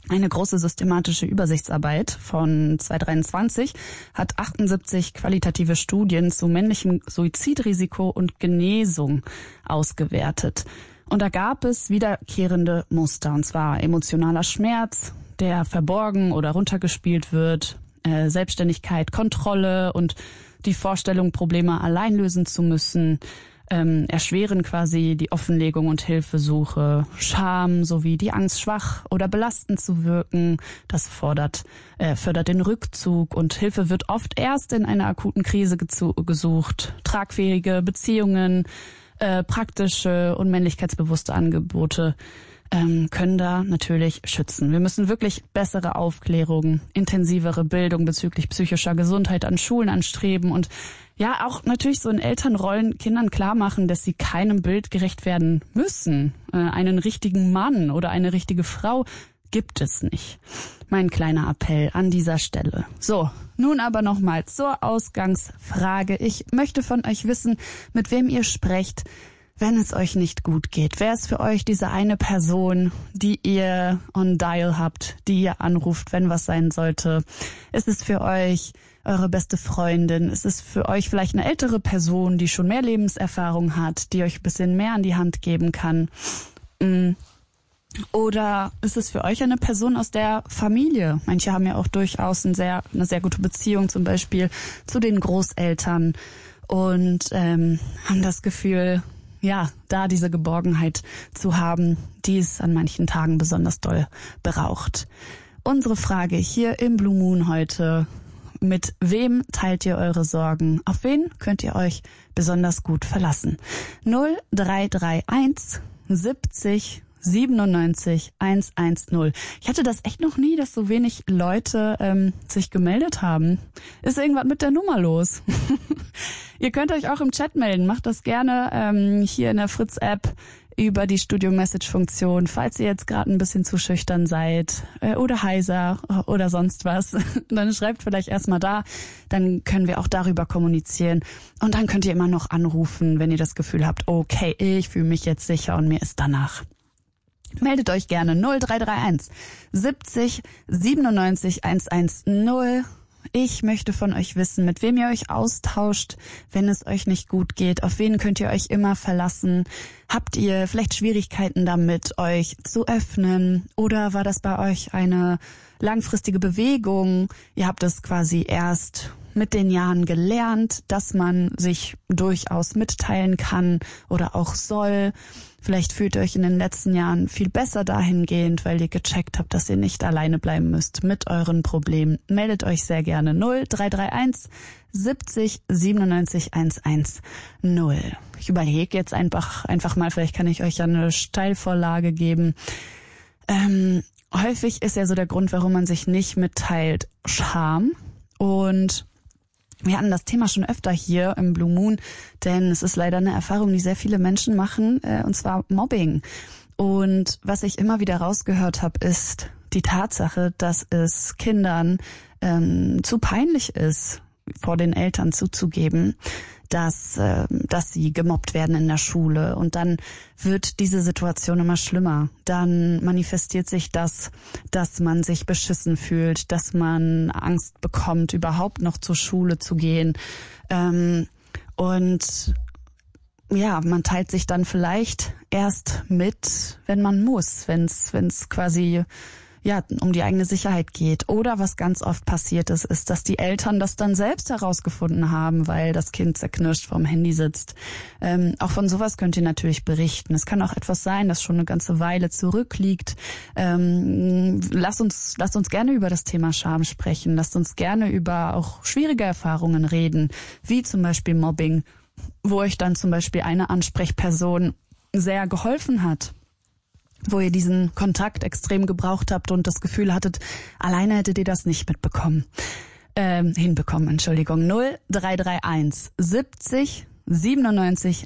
Eine große systematische Übersichtsarbeit von 2023 hat 78 qualitative Studien zu männlichem Suizidrisiko und Genesung ausgewertet. Und da gab es wiederkehrende Muster, und zwar emotionaler Schmerz, der verborgen oder runtergespielt wird, Selbstständigkeit, Kontrolle und die Vorstellung, Probleme allein lösen zu müssen, erschweren quasi die Offenlegung und Hilfesuche, Scham sowie die Angst, schwach oder belastend zu wirken. Das fördert den Rückzug, und Hilfe wird oft erst in einer akuten Krise gesucht. Tragfähige Beziehungen, praktische und männlichkeitsbewusste Angebote können da natürlich schützen. Wir müssen wirklich bessere Aufklärung, intensivere Bildung bezüglich psychischer Gesundheit an Schulen anstreben und ja auch natürlich so in Elternrollen Kindern klar machen, dass sie keinem Bild gerecht werden müssen. Einen richtigen Mann oder eine richtige Frau gibt es nicht. Mein kleiner Appell an dieser Stelle. So, nun aber nochmal zur Ausgangsfrage. Ich möchte von euch wissen, mit wem ihr sprecht, wenn es euch nicht gut geht. Wer ist für euch diese eine Person, die ihr on Dial habt, die ihr anruft, wenn was sein sollte? Ist es für euch eure beste Freundin? Ist es für euch vielleicht eine ältere Person, die schon mehr Lebenserfahrung hat, die euch ein bisschen mehr an die Hand geben kann? Oder ist es für euch eine Person aus der Familie? Manche haben ja auch durchaus eine sehr gute Beziehung, zum Beispiel zu den Großeltern, und haben das Gefühl, ja, da diese Geborgenheit zu haben, die es an manchen Tagen besonders doll braucht. Unsere Frage hier im Blue Moon heute: Mit wem teilt ihr eure Sorgen? Auf wen könnt ihr euch besonders gut verlassen? 0331 70 97 110. Ich hatte das echt noch nie, dass so wenig Leute sich gemeldet haben. Ist irgendwas mit der Nummer los? Ihr könnt euch auch im Chat melden. Macht das gerne hier in der Fritz-App über die Studio-Message-Funktion, falls ihr jetzt gerade ein bisschen zu schüchtern seid oder heiser oder sonst was. Dann schreibt vielleicht erstmal da, dann können wir auch darüber kommunizieren. Und dann könnt ihr immer noch anrufen, wenn ihr das Gefühl habt, okay, ich fühle mich jetzt sicher und mir ist danach. Meldet euch gerne 0331 70 97 110. Ich möchte von euch wissen, mit wem ihr euch austauscht, wenn es euch nicht gut geht. Auf wen könnt ihr euch immer verlassen? Habt ihr vielleicht Schwierigkeiten damit, euch zu öffnen? Oder war das bei euch eine langfristige Bewegung? Ihr habt es quasi erst mit den Jahren gelernt, dass man sich durchaus mitteilen kann oder auch soll. Vielleicht fühlt ihr euch in den letzten Jahren viel besser dahingehend, weil ihr gecheckt habt, dass ihr nicht alleine bleiben müsst mit euren Problemen. Meldet euch sehr gerne 0331 70 97 110. Ich überlege jetzt einfach mal, vielleicht kann ich euch ja eine Steilvorlage geben. Häufig ist ja so der Grund, warum man sich nicht mitteilt, Scham. Und wir hatten das Thema schon öfter hier im Blue Moon, denn es ist leider eine Erfahrung, die sehr viele Menschen machen, und zwar Mobbing. Und was ich immer wieder rausgehört habe, ist die Tatsache, dass es Kindern zu peinlich ist, vor den Eltern zuzugeben, dass sie gemobbt werden in der Schule. Und dann wird diese Situation immer schlimmer. Dann manifestiert sich das, dass man sich beschissen fühlt, dass man Angst bekommt, überhaupt noch zur Schule zu gehen. Und ja, man teilt sich dann vielleicht erst mit, wenn man muss, wenn es quasi um die eigene Sicherheit geht. Oder was ganz oft passiert ist, dass die Eltern das dann selbst herausgefunden haben, weil das Kind zerknirscht vorm Handy sitzt. Auch von sowas könnt ihr natürlich berichten. Es kann auch etwas sein, das schon eine ganze Weile zurückliegt. Lasst uns gerne über das Thema Scham sprechen. Lasst uns gerne über auch schwierige Erfahrungen reden, wie zum Beispiel Mobbing, wo euch dann zum Beispiel eine Ansprechperson sehr geholfen hat, wo ihr diesen Kontakt extrem gebraucht habt und das Gefühl hattet, alleine hättet ihr das nicht hinbekommen, Entschuldigung. 0331 70 97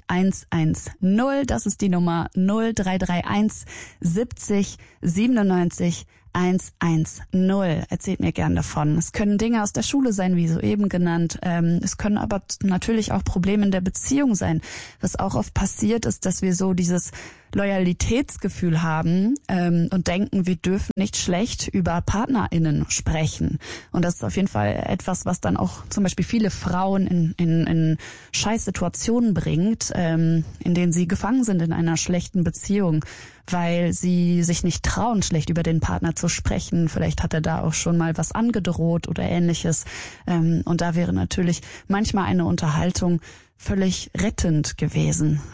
110. Das ist die Nummer 0331 70 97 110. Erzählt mir gern davon. Es können Dinge aus der Schule sein, wie soeben genannt. Es können aber natürlich auch Probleme in der Beziehung sein. Was auch oft passiert ist, dass wir so dieses Loyalitätsgefühl haben und denken, wir dürfen nicht schlecht über PartnerInnen sprechen. Und das ist auf jeden Fall etwas, was dann auch zum Beispiel viele Frauen in Scheißsituationen bringt, in denen sie gefangen sind in einer schlechten Beziehung, weil sie sich nicht trauen, schlecht über den Partner zu sprechen. Vielleicht hat er da auch schon mal was angedroht oder Ähnliches. Und da wäre natürlich manchmal eine Unterhaltung völlig rettend gewesen.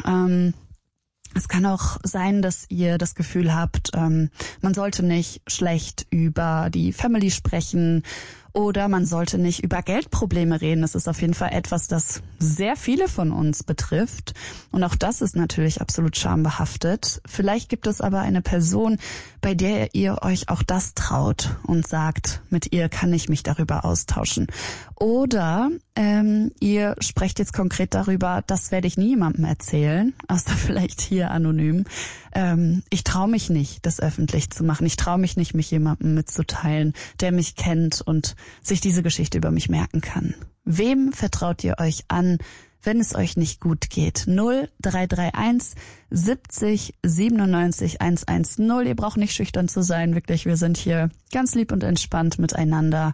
Es kann auch sein, dass ihr das Gefühl habt, man sollte nicht schlecht über die Family sprechen oder man sollte nicht über Geldprobleme reden. Das ist auf jeden Fall etwas, das sehr viele von uns betrifft. Und auch das ist natürlich absolut schambehaftet. Vielleicht gibt es aber eine Person, bei der ihr euch auch das traut und sagt, mit ihr kann ich mich darüber austauschen. Oder ihr sprecht jetzt konkret darüber, das werde ich niemandem erzählen, außer vielleicht hier anonym. Ich traue mich nicht, das öffentlich zu machen. Ich traue mich nicht, mich jemandem mitzuteilen, der mich kennt und sich diese Geschichte über mich merken kann. Wem vertraut ihr euch an, wenn es euch nicht gut geht? 0331 70 97 110. Ihr braucht nicht schüchtern zu sein, wirklich. Wir sind hier ganz lieb und entspannt miteinander.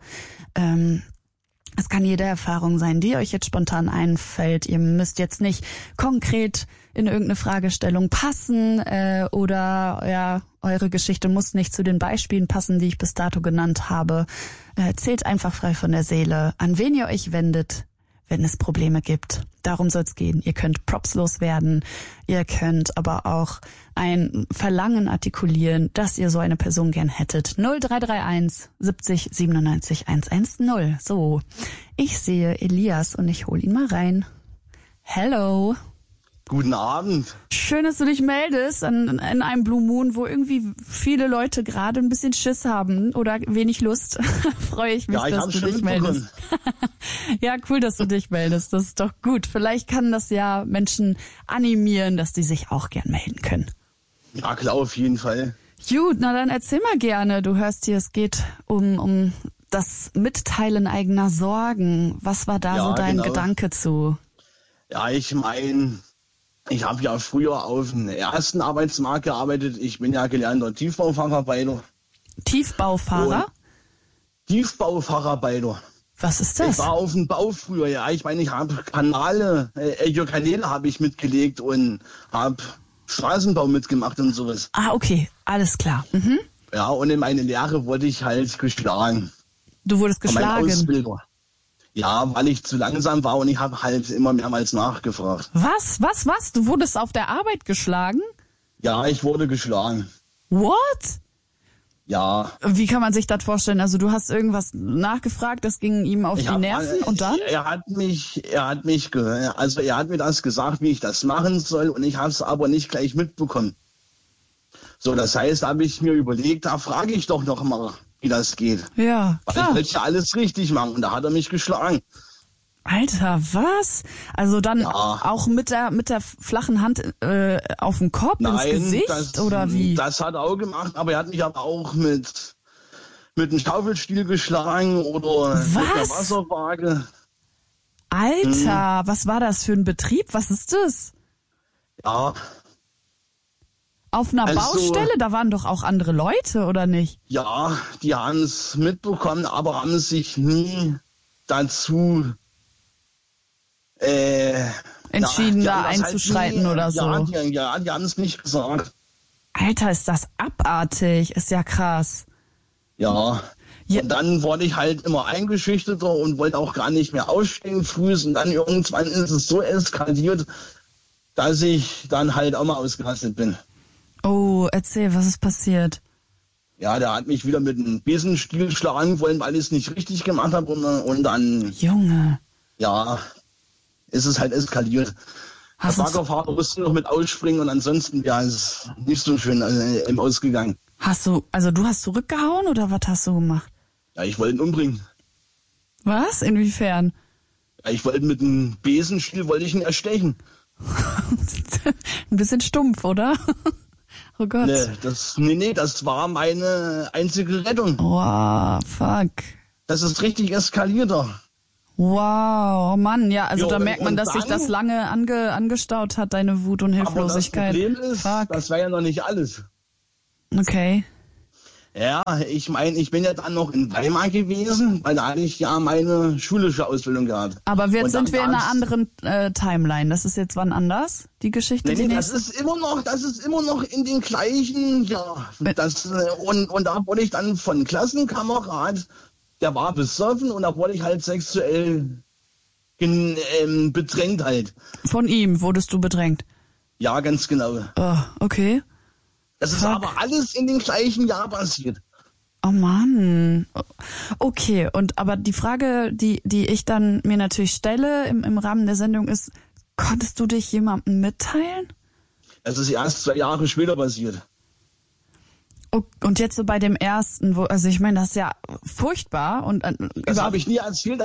Es kann jede Erfahrung sein, die euch jetzt spontan einfällt. Ihr müsst jetzt nicht konkret in irgendeine Fragestellung passen oder ja, eure Geschichte muss nicht zu den Beispielen passen, die ich bis dato genannt habe. Erzählt einfach frei von der Seele, an wen ihr euch wendet, wenn es Probleme gibt. Darum soll es gehen. Ihr könnt Props loswerden, ihr könnt aber auch ein Verlangen artikulieren, dass ihr so eine Person gern hättet. 0331 70 97 110. So, ich sehe Elias und ich hole ihn mal rein. Hello. Guten Abend. Schön, dass du dich meldest in einem Blue Moon, wo irgendwie viele Leute gerade ein bisschen Schiss haben oder wenig Lust. Freue ich mich, dass du dich meldest. Ja, cool, dass du dich meldest. Das ist doch gut. Vielleicht kann das ja Menschen animieren, dass die sich auch gern melden können. Ja, klar, auf jeden Fall. Gut, na dann erzähl mal gerne. Du hörst hier, es geht um das Mitteilen eigener Sorgen. Was war da so dein Gedanke zu? Ja, ich meine, ich habe ja früher auf dem ersten Arbeitsmarkt gearbeitet. Ich bin ja gelernter Tiefbaufacharbeiter. Tiefbaufahrer? Tiefbaufacharbeiter. Was ist das? Ich war auf dem Bau früher, ja. Ich meine, ich habe Kanäle habe ich mitgelegt und habe Straßenbau mitgemacht und sowas. Ah, okay, alles klar. Mhm. Ja, und in meine Lehre wurde ich halt geschlagen. Du wurdest geschlagen? Mein Ausbilder. Ja, weil ich zu langsam war und ich habe halt immer mehrmals nachgefragt. Was? Du wurdest auf der Arbeit geschlagen? Ja, ich wurde geschlagen. What? Ja. Wie kann man sich das vorstellen? Also du hast irgendwas nachgefragt, das ging ihm auf die Nerven und dann? Er hat mir das gesagt, wie ich das machen soll und ich habe es aber nicht gleich mitbekommen. So, das heißt, da habe ich mir überlegt, da frage ich doch noch mal, wie das geht. Ja, weil klar. ich wollte ja alles richtig machen und da hat er mich geschlagen. Alter, was? Also dann auch mit der flachen Hand auf dem Kopf, ins Gesicht oder wie? Das hat er auch gemacht, aber er hat mich aber auch mit einem Schaufelstiel geschlagen oder mit einer Wasserwaage. Alter, was war das für ein Betrieb? Was ist das? Ja. Auf einer Baustelle? Da waren doch auch andere Leute, oder nicht? Ja, die haben es mitbekommen, aber haben sich nie dazu entschieden, da einzuschreiten oder so. Ja, die haben es nicht gesagt. Alter, ist das abartig. Ist ja krass. Ja. Und dann wurde ich halt immer eingeschüchterter und wollte auch gar nicht mehr ausstehen früh. Und dann irgendwann ist es so eskaliert, dass ich dann halt auch mal ausgerastet bin. Oh, erzähl, was ist passiert? Ja, der hat mich wieder mit einem Besenstiel schlagen wollen, weil ich es nicht richtig gemacht habe. Und dann... Junge. Ja, ist es halt eskaliert. Der Baggerfahrer musste noch mit ausspringen und ansonsten wäre es nicht so schön ausgegangen. Du hast zurückgehauen oder was hast du gemacht? Ja, ich wollte ihn umbringen. Was? Inwiefern? Ja, ich wollte mit einem Besenstiel ihn erstechen. Ein bisschen stumpf, oder? Oh Gott. Das war meine einzige Rettung. Wow, fuck. Das ist richtig eskaliert. Wow, oh Mann, ja, also Jo, da merkt man, und dass sich dann- das lange angestaut hat, deine Wut und Hilflosigkeit. Aber das Problem ist, fuck. das war ja noch nicht alles. Okay. Ja, ich meine, ich bin ja dann noch in Weimar gewesen, weil da hatte ich ja meine schulische Ausbildung gehabt. Aber jetzt Und sind wir in einer gab's- anderen Timeline. Das ist jetzt wann anders, die Geschichte? Nee, die das nächste? ist immer noch in den gleichen, ja. Und da wurde ich dann von Klassenkamerad, der war besoffen und da wurde ich halt sexuell bedrängt halt. Von ihm wurdest du bedrängt. Ja, ganz genau. Oh, okay. Das ist Fuck. aber alles in dem gleichen Jahr passiert. Oh Mann. Okay, aber die Frage, die ich dann mir natürlich stelle im Rahmen der Sendung ist, konntest du dich jemandem mitteilen? Das ist erst 2 Jahre später passiert. Und jetzt so bei dem ersten, also ich meine, das ist ja furchtbar und Das habe ich nie erzählt,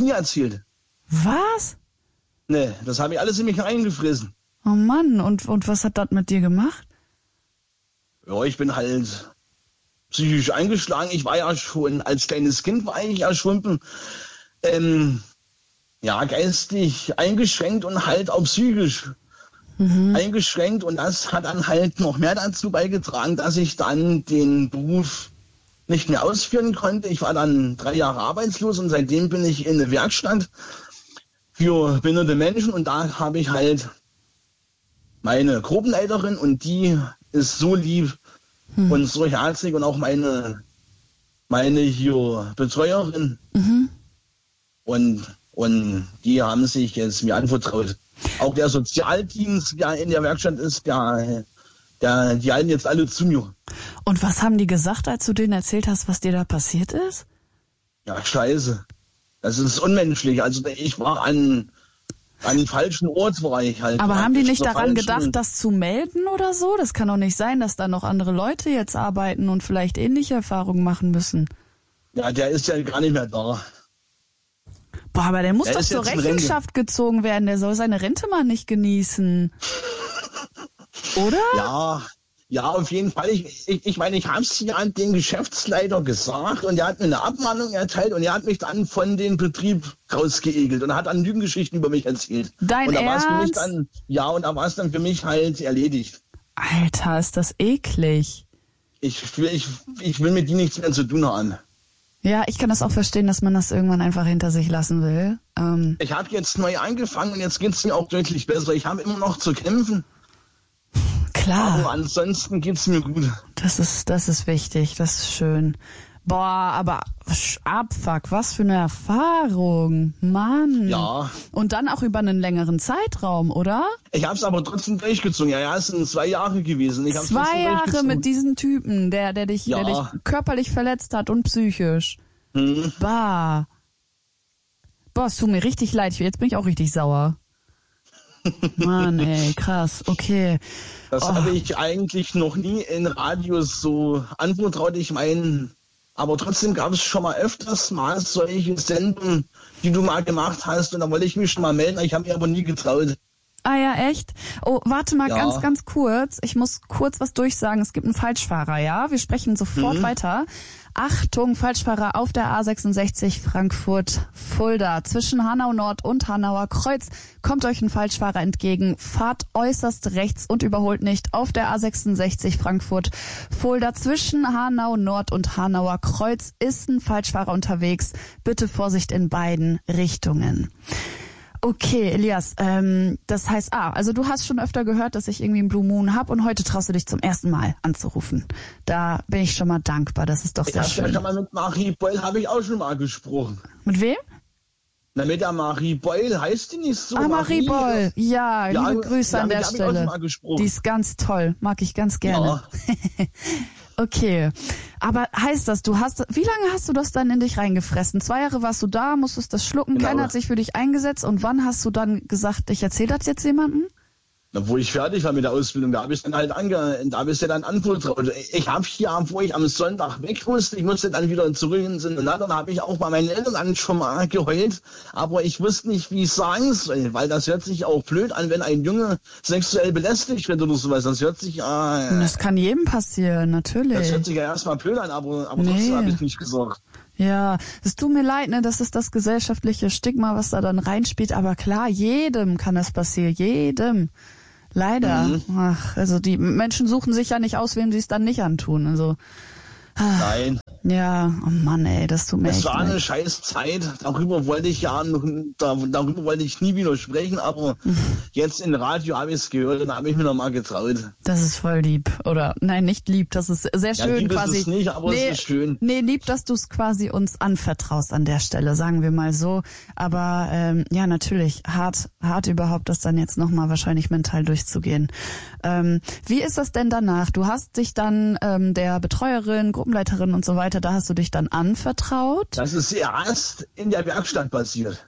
Was? Nee, das habe ich alles in mich reingefressen. Oh Mann, und was hat das mit dir gemacht? Ja, ich bin halt psychisch eingeschlagen. Ich war ja schon, als kleines Kind war ich ja schon, geistig eingeschränkt und halt auch psychisch eingeschränkt. Und das hat dann halt noch mehr dazu beigetragen, dass ich dann den Beruf nicht mehr ausführen konnte. Ich war dann 3 Jahre arbeitslos und seitdem bin ich in eine Werkstatt für behinderte Menschen und da habe ich halt meine Gruppenleiterin und die ist so lieb und so herzlich und auch meine hier Betreuerin und die haben sich jetzt mir anvertraut. Auch der Sozialdienst, der in der Werkstatt ist, die halten jetzt alle zu mir. Und was haben die gesagt, als du denen erzählt hast, was dir da passiert ist? Ja, scheiße. Das ist unmenschlich. Also ich war an den falschen Ort, war ich halt. Aber haben die nicht daran falschen- gedacht, das zu melden oder so? Das kann doch nicht sein, dass da noch andere Leute jetzt arbeiten und vielleicht ähnliche Erfahrungen machen müssen. Ja, der ist ja gar nicht mehr da. Boah, aber der muss Der doch ist zur jetzt in Rechenschaft gezogen werden. Der soll seine Rente mal nicht genießen. Oder? Ja, auf jeden Fall. Ich meine, ich habe es ja an den Geschäftsleiter gesagt und der hat mir eine Abmahnung erteilt und er hat mich dann von dem Betrieb rausgeekelt und hat dann Lügengeschichten über mich erzählt. Dein und da Ernst? und da war es dann für mich halt erledigt. Alter, ist das eklig. Ich will mit die nichts mehr zu tun haben. Ja, ich kann das auch verstehen, dass man das irgendwann einfach hinter sich lassen will. Ich habe jetzt neu angefangen und jetzt geht's mir auch deutlich besser. Ich habe immer noch zu kämpfen, Klar. aber ansonsten geht's mir gut. Das ist wichtig, das ist schön. Boah, aber Abfuck, was für eine Erfahrung, Mann. Ja. Und dann auch über einen längeren Zeitraum, oder? Ich habe es aber trotzdem durchgezogen. Ja, es sind 2 Jahre gewesen. Ich hab's 2 trotzdem Jahre durchgezogen. mit diesem Typen, der dich körperlich verletzt hat und psychisch. Boah, es tut mir richtig leid. Jetzt bin ich auch richtig sauer. Mann, ey, krass, okay. Das habe ich eigentlich noch nie in Radios so anvertraut. Ich meine, aber trotzdem gab es schon mal öfters mal solche Sendungen, die du mal gemacht hast. Und da wollte ich mich schon mal melden. Ich habe mich aber nie getraut. Ah ja, echt? Oh, warte mal Ja. ganz kurz. Ich muss kurz was durchsagen. Es gibt einen Falschfahrer, ja? Wir sprechen sofort weiter. Achtung, Falschfahrer auf der A66 Frankfurt-Fulda. Zwischen Hanau Nord und Hanauer Kreuz kommt euch ein Falschfahrer entgegen. Fahrt äußerst rechts und überholt nicht. Auf der A66 Frankfurt-Fulda zwischen Hanau Nord und Hanauer Kreuz ist ein Falschfahrer unterwegs. Bitte Vorsicht in beiden Richtungen. Okay, Elias, das heißt, also du hast schon öfter gehört, dass ich irgendwie einen Blue Moon habe und heute traust du dich zum ersten Mal anzurufen. Da bin ich schon mal dankbar, das ist doch Ich sehr habe ja schön. schon mal mit Marie Beul habe ich auch schon mal gesprochen. Mit wem? Na, mit der Marie Beul, heißt die nicht so? Marie Boll. Ja, Ja, liebe Grüße an mit der der hab ich auch Stelle. schon mal gesprochen. Die ist ganz toll, mag ich ganz gerne. Ja. Okay, aber heißt das, wie lange hast du das dann in dich reingefressen? 2 Jahre warst du da, musstest das schlucken, Genau. keiner hat sich für dich eingesetzt und wann hast du dann gesagt, ich erzähle das jetzt jemandem? Wo ich fertig war mit der Ausbildung, da habe ich dann halt da habe ich dann anvertraut. Ich habe hier, wo ich am Sonntag weg musste, ich musste dann wieder zurück ins Internat, dann habe ich auch bei meinen Eltern schon mal geheult, aber ich wusste nicht, wie ich sagen soll, weil das hört sich auch blöd an, wenn ein Junge sexuell belästigt wird oder sowas. Das hört sich das kann jedem passieren, natürlich. Das hört sich ja erstmal blöd an, aber trotzdem habe ich nicht gesagt. Ja, es tut mir leid, ne, das ist das gesellschaftliche Stigma, was da dann reinspielt, aber klar, jedem kann das passieren, jedem. Leider. Ach, also die Menschen suchen sich ja nicht aus, wem sie es dann nicht antun. Also. Nein. Ja, oh Mann, ey, das tut mir echt leid. Es war eine scheiß Zeit. Darüber wollte ich nie wieder sprechen, aber jetzt im Radio habe ich es gehört und da habe ich mir nochmal getraut. Das ist voll lieb. Oder, nein, nicht lieb, das ist sehr schön, lieb quasi. Ist es nicht, aber es ist schön. Nee, lieb, dass du es quasi uns anvertraust an der Stelle, sagen wir mal so. Aber, ja, natürlich, hart überhaupt, das dann jetzt nochmal wahrscheinlich mental durchzugehen. Wie ist das denn danach? Du hast dich dann, der Betreuerin, Gruppenleiterin und so weiter, da hast du dich dann anvertraut? Das ist erst in der Werkstatt passiert.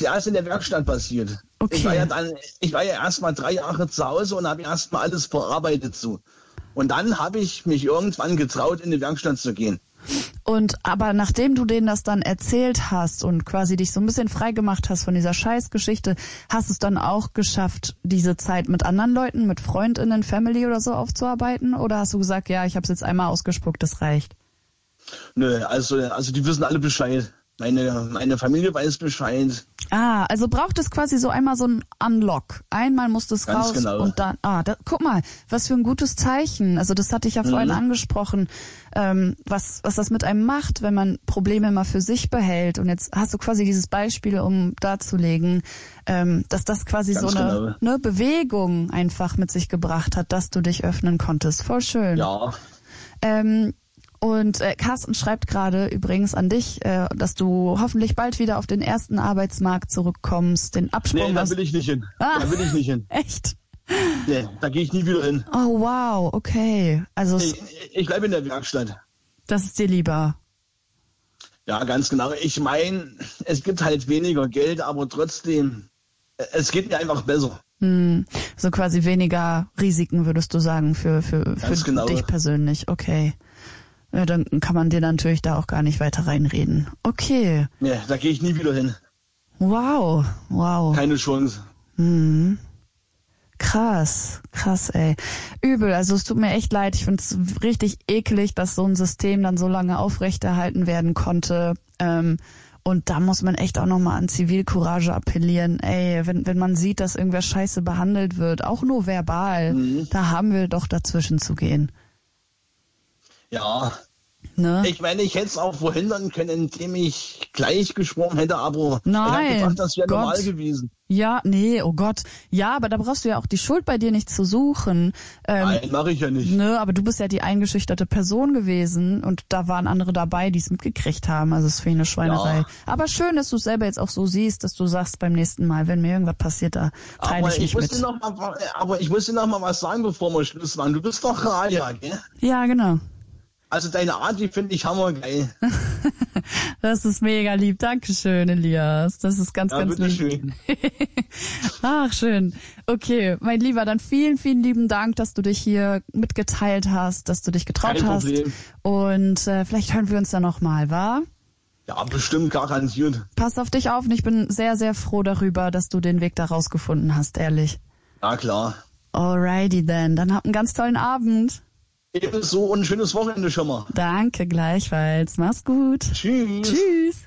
Okay. Ich war ja erst mal 3 Jahre zu Hause und habe erst mal alles verarbeitet so. Und dann habe ich mich irgendwann getraut, in die Werkstatt zu gehen. Aber nachdem du denen das dann erzählt hast und quasi dich so ein bisschen frei gemacht hast von dieser Scheißgeschichte, hast du es dann auch geschafft, diese Zeit mit anderen Leuten, mit FreundInnen, Family oder so aufzuarbeiten? Oder hast du gesagt, ja, ich habe es jetzt einmal ausgespuckt, das reicht? Nö, also die wissen alle Bescheid. Meine Familie weiß Bescheid. Also braucht es quasi so einmal so ein Unlock. Einmal muss das Ganz raus genau. Und dann, guck mal, was für ein gutes Zeichen. Also das hatte ich ja vorhin angesprochen, was das mit einem macht, wenn man Probleme immer für sich behält. Und jetzt hast du quasi dieses Beispiel, um darzulegen, dass das quasi Ganz so eine Bewegung einfach mit sich gebracht hat, dass du dich öffnen konntest. Voll schön. Ja. Und Carsten schreibt gerade übrigens an dich, dass du hoffentlich bald wieder auf den ersten Arbeitsmarkt zurückkommst, den Absprung. Nee, da will ich nicht hin. Da will ich nicht hin. Echt? Nee, da gehe ich nie wieder hin. Oh wow, okay. Also ich bleibe in der Werkstatt. Das ist dir lieber. Ja, ganz genau. Ich meine, es gibt halt weniger Geld, aber trotzdem, es geht mir einfach besser. So quasi weniger Risiken, würdest du sagen, für genau. dich persönlich. Okay. Ja, dann kann man dir natürlich da auch gar nicht weiter reinreden. Okay. Nee, da gehe ich nie wieder hin. Wow. Keine Chance. Krass, ey. Übel, also es tut mir echt leid. Ich finde es richtig eklig, dass so ein System dann so lange aufrechterhalten werden konnte. Und da muss man echt auch nochmal an Zivilcourage appellieren. Ey, wenn man sieht, dass irgendwer scheiße behandelt wird, auch nur verbal, da haben wir doch dazwischen zu gehen. Ja. Ne? Ich meine, ich hätte es auch verhindern können, indem ich gleich gesprochen hätte, aber ich habe gedacht, das wäre normal gewesen. Ja, nee, oh Gott. Ja, aber da brauchst du ja auch die Schuld bei dir nicht zu suchen. Nein, mache ich ja nicht. Ne, aber du bist ja die eingeschüchterte Person gewesen und da waren andere dabei, die es mitgekriegt haben. Also es ist für eine Schweinerei. Ja. Aber schön, dass du es selber jetzt auch so siehst, dass du sagst beim nächsten Mal, wenn mir irgendwas passiert, da teile ich nicht mit. Aber ich muss dir noch mal was sagen, bevor wir Schluss machen. Du bist doch Raja, gell? Ja, genau. Also deine Art, die finde ich hammergeil. Das ist mega lieb. Dankeschön, Elias. Das ist ganz lieb. Schön. Ach, schön. Okay, mein Lieber, dann vielen, vielen lieben Dank, dass du dich hier mitgeteilt hast, dass du dich getraut hast. Problem. Und vielleicht hören wir uns dann nochmal, wa? Ja, bestimmt, garantiert. Pass auf dich auf und ich bin sehr, sehr froh darüber, dass du den Weg da rausgefunden hast, ehrlich. Ja, klar. Alrighty then. Dann habt einen ganz tollen Abend. Ebenso und ein schönes Wochenende schon mal. Danke, gleichfalls. Mach's gut. Tschüss.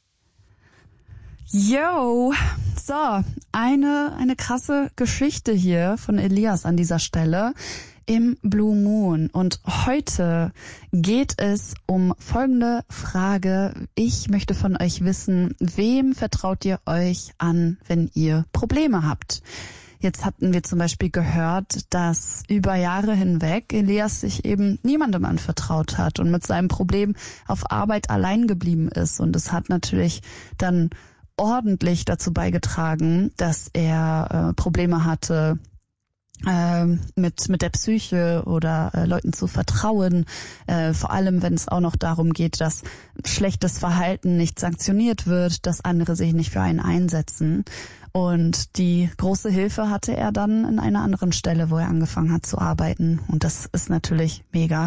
Yo. So, eine krasse Geschichte hier von Elias an dieser Stelle im Blue Moon. Und heute geht es um folgende Frage. Ich möchte von euch wissen, wem vertraut ihr euch an, wenn ihr Probleme habt? Jetzt hatten wir zum Beispiel gehört, dass über Jahre hinweg Elias sich eben niemandem anvertraut hat und mit seinem Problem auf Arbeit allein geblieben ist. Und es hat natürlich dann ordentlich dazu beigetragen, dass er Probleme hatte mit der Psyche oder Leuten zu vertrauen, vor allem wenn es auch noch darum geht, dass schlechtes Verhalten nicht sanktioniert wird, dass andere sich nicht für einen einsetzen. Und die große Hilfe hatte er dann in einer anderen Stelle, wo er angefangen hat zu arbeiten. Und das ist natürlich mega.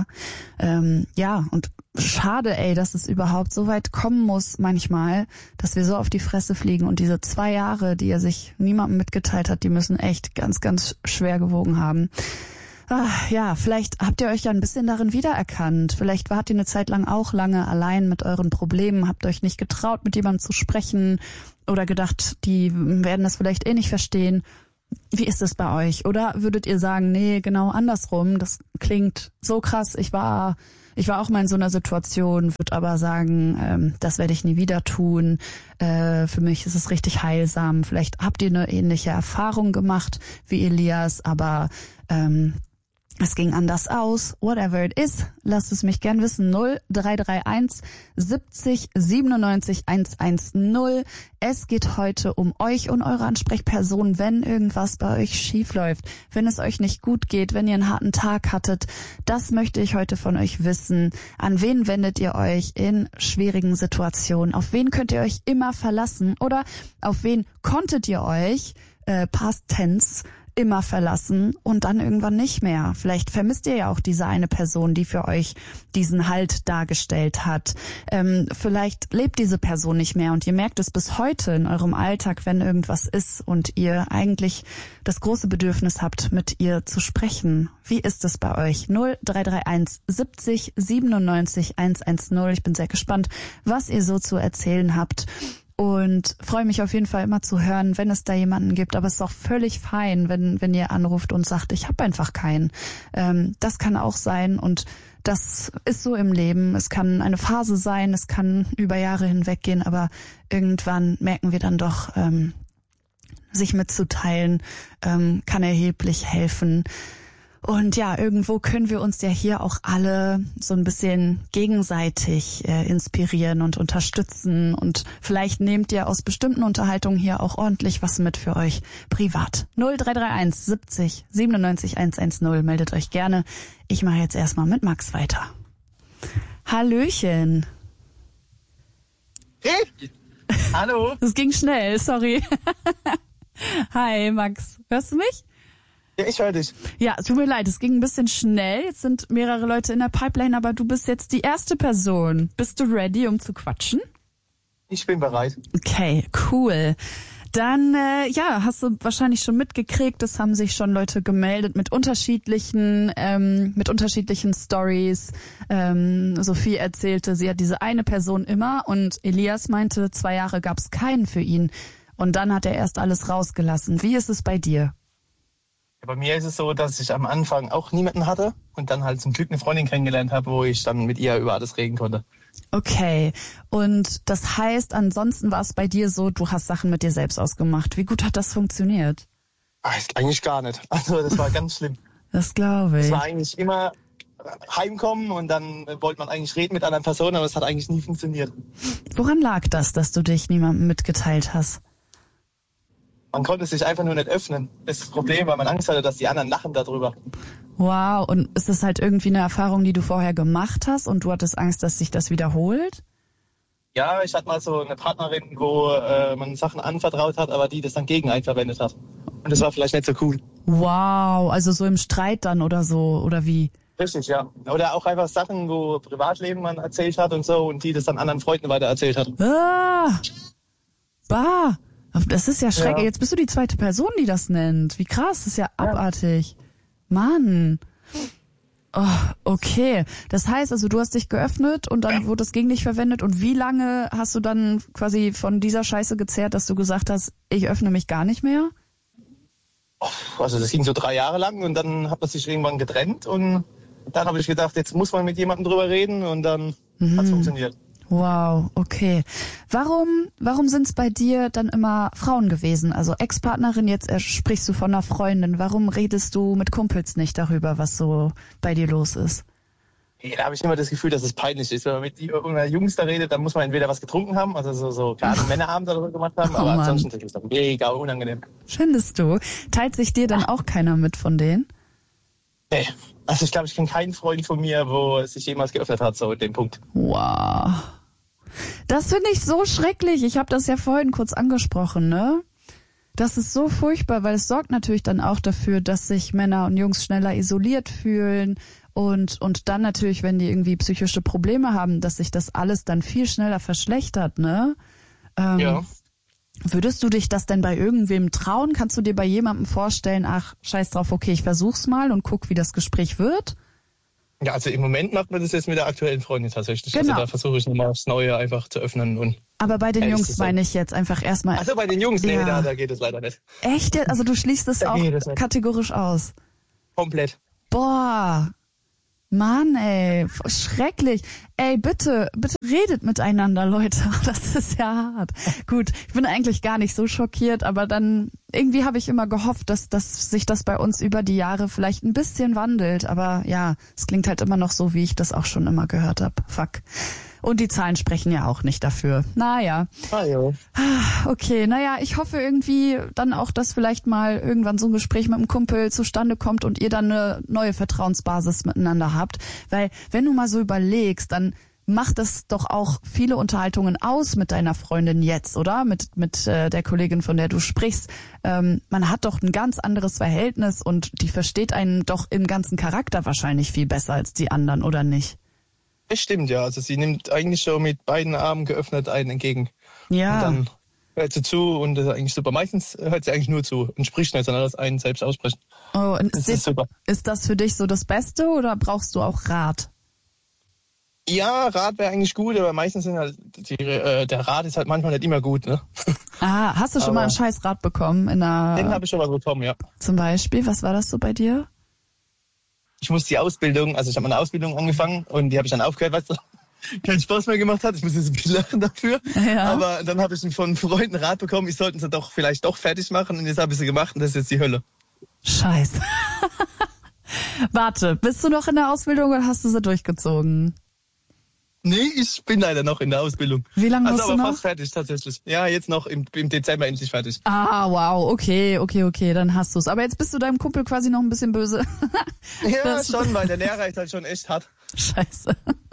Und schade, dass es überhaupt so weit kommen muss manchmal, dass wir so auf die Fresse fliegen. Und diese 2 Jahre, die er sich niemandem mitgeteilt hat, die müssen echt ganz, ganz schwer gewogen haben. Vielleicht habt ihr euch ja ein bisschen darin wiedererkannt. Vielleicht wart ihr eine Zeit lang auch lange allein mit euren Problemen, habt euch nicht getraut, mit jemandem zu sprechen oder gedacht, die werden das vielleicht nicht verstehen. Wie ist es bei euch? Oder würdet ihr sagen, nee, genau andersrum, das klingt so krass, ich war auch mal in so einer Situation, würde aber sagen, das werde ich nie wieder tun. Für mich ist es richtig heilsam. Vielleicht habt ihr eine ähnliche Erfahrung gemacht wie Elias, aber es ging anders aus. Whatever it is, lasst es mich gern wissen. 0331 70 97 110. Es geht heute um euch und eure Ansprechperson, wenn irgendwas bei euch schief läuft, wenn es euch nicht gut geht, wenn ihr einen harten Tag hattet. Das möchte ich heute von euch wissen. An wen wendet ihr euch in schwierigen Situationen? Auf wen könnt ihr euch immer verlassen? Oder auf wen konntet ihr euch, Past Tense, immer verlassen und dann irgendwann nicht mehr. Vielleicht vermisst ihr ja auch diese eine Person, die für euch diesen Halt dargestellt hat. Vielleicht lebt diese Person nicht mehr und ihr merkt es bis heute in eurem Alltag, wenn irgendwas ist und ihr eigentlich das große Bedürfnis habt, mit ihr zu sprechen. Wie ist es bei euch? 0331 70 97 110. Ich bin sehr gespannt, was ihr so zu erzählen habt. Und freue mich auf jeden Fall immer zu hören, wenn es da jemanden gibt. Aber es ist auch völlig fein, wenn ihr anruft und sagt, ich habe einfach keinen. Das kann auch sein und das ist so im Leben. Es kann eine Phase sein, es kann über Jahre hinweg gehen, aber irgendwann merken wir dann doch, sich mitzuteilen, kann erheblich helfen. Und ja, irgendwo können wir uns ja hier auch alle so ein bisschen gegenseitig inspirieren und unterstützen. Und vielleicht nehmt ihr aus bestimmten Unterhaltungen hier auch ordentlich was mit für euch privat. 0331 70 97 110. Meldet euch gerne. Ich mache jetzt erstmal mit Max weiter. Hallöchen. Hey. Hallo. Das ging schnell, sorry. Hi Max, hörst du mich? Ja, ich höre dich. Ja, tut mir leid, es ging ein bisschen schnell. Jetzt sind mehrere Leute in der Pipeline, aber du bist jetzt die erste Person. Bist du ready, um zu quatschen? Ich bin bereit. Okay, cool. Dann, hast du wahrscheinlich schon mitgekriegt, es haben sich schon Leute gemeldet mit unterschiedlichen Stories. Sophie erzählte, sie hat diese eine Person immer und Elias meinte, 2 Jahre gab es keinen für ihn. Und dann hat er erst alles rausgelassen. Wie ist es bei dir? Bei mir ist es so, dass ich am Anfang auch niemanden hatte und dann halt zum Glück eine Freundin kennengelernt habe, wo ich dann mit ihr über alles reden konnte. Okay, und das heißt, ansonsten war es bei dir so, du hast Sachen mit dir selbst ausgemacht. Wie gut hat das funktioniert? Eigentlich gar nicht. Also das war ganz schlimm. Das glaube ich. Es war eigentlich immer heimkommen und dann wollte man eigentlich reden mit anderen Personen, aber es hat eigentlich nie funktioniert. Woran lag das, dass du dich niemandem mitgeteilt hast? Man konnte sich einfach nur nicht öffnen. Das ist das Problem, weil man Angst hatte, dass die anderen lachen darüber. Wow, und ist das halt irgendwie eine Erfahrung, die du vorher gemacht hast und du hattest Angst, dass sich das wiederholt? Ja, ich hatte mal so eine Partnerin, wo man Sachen anvertraut hat, aber die das dann gegen einen verwendet hat. Und das war vielleicht nicht so cool. Wow, also so im Streit dann oder so, oder wie? Richtig, ja. Oder auch einfach Sachen, wo Privatleben man erzählt hat und so und die das dann anderen Freunden weiter erzählt hat. Das ist ja schrecklich. Ja. Jetzt bist du die zweite Person, die das nennt. Wie krass, das ist ja abartig. Mann. Oh, okay. Das heißt also, du hast dich geöffnet und dann wurde es gegen dich verwendet. Und wie lange hast du dann quasi von dieser Scheiße gezehrt, dass du gesagt hast, ich öffne mich gar nicht mehr? Also das ging so 3 Jahre lang und dann hat man sich irgendwann getrennt und dann habe ich gedacht, jetzt muss man mit jemandem drüber reden und dann hat es funktioniert. Wow, okay. Warum sind es bei dir dann immer Frauen gewesen? Also Ex-Partnerin, jetzt sprichst du von einer Freundin. Warum redest du mit Kumpels nicht darüber, was so bei dir los ist? Da habe ich immer das Gefühl, dass es peinlich ist. Wenn man mit Jungs da redet, dann muss man entweder was getrunken haben, also so gerade Männerabend oder so gemacht haben, aber ansonsten ist das mega unangenehm. Findest du? Teilt sich dir dann auch keiner mit von denen? Nee. Also ich glaube, ich kenne keinen Freund von mir, wo es sich jemals geöffnet hat, so den Punkt. Wow. Das finde ich so schrecklich. Ich habe das ja vorhin kurz angesprochen, ne? Das ist so furchtbar, weil es sorgt natürlich dann auch dafür, dass sich Männer und Jungs schneller isoliert fühlen und dann natürlich, wenn die irgendwie psychische Probleme haben, dass sich das alles dann viel schneller verschlechtert, ne? Ja. Würdest du dich das denn bei irgendwem trauen? Kannst du dir bei jemandem vorstellen, ach, scheiß drauf, okay, ich versuch's mal und guck, wie das Gespräch wird? Ja, also im Moment macht man das jetzt mit der aktuellen Freundin tatsächlich. Genau. Also da versuche ich nochmal aufs Neue einfach zu öffnen. Und aber bei den Jungs meine ich jetzt einfach erstmal... Also bei den Jungs, nee, da geht es leider nicht. Echt jetzt? Also du schließt es auch kategorisch aus? Komplett. Boah, Mann, ey, schrecklich. Ey, bitte redet miteinander, Leute. Das ist ja hart. Gut, ich bin eigentlich gar nicht so schockiert, aber dann irgendwie habe ich immer gehofft, dass sich das bei uns über die Jahre vielleicht ein bisschen wandelt. Aber ja, es klingt halt immer noch so, wie ich das auch schon immer gehört habe. Fuck. Und die Zahlen sprechen ja auch nicht dafür. Naja. Ah, jo. Okay, naja, ich hoffe irgendwie dann auch, dass vielleicht mal irgendwann so ein Gespräch mit einem Kumpel zustande kommt und ihr dann eine neue Vertrauensbasis miteinander habt. Weil wenn du mal so überlegst, dann macht es doch auch viele Unterhaltungen aus mit deiner Freundin jetzt, oder? Mit der Kollegin, von der du sprichst. Man hat doch ein ganz anderes Verhältnis und die versteht einen doch im ganzen Charakter wahrscheinlich viel besser als die anderen, oder nicht? Das stimmt, ja. Also sie nimmt eigentlich schon mit beiden Armen geöffnet einen entgegen. Ja. Und dann hört sie zu und das ist eigentlich super. Meistens hört sie eigentlich nur zu und spricht nicht, sondern das einen selbst aussprechen. Oh, und das ist super. Ist das für dich so das Beste oder brauchst du auch Rat? Ja, Rat wäre eigentlich gut, aber meistens sind halt der Rat ist halt manchmal nicht immer gut, ne? Ah, hast du schon mal einen scheiß Rat bekommen Den habe ich schon mal bekommen, ja. Zum Beispiel, was war das so bei dir? Ich muss die Ausbildung, also ich habe eine Ausbildung angefangen und die habe ich dann aufgehört, weil es keinen Spaß mehr gemacht hat. Ich muss jetzt ein bisschen lachen dafür. Ja. Aber dann habe ich von Freunden Rat bekommen, ich sollte sie doch vielleicht doch fertig machen und jetzt habe ich sie gemacht und das ist jetzt die Hölle. Scheiße. Warte, bist du noch in der Ausbildung oder hast du sie durchgezogen? Nee, ich bin leider noch in der Ausbildung. Wie lange musst du noch? Also aber fast fertig tatsächlich. Ja, jetzt noch im Dezember endlich fertig. Ah, wow, okay, dann hast du's. Aber jetzt bist du deinem Kumpel quasi noch ein bisschen böse. Ja, schon, weil der Lehrer ist halt schon echt hart. Scheiße.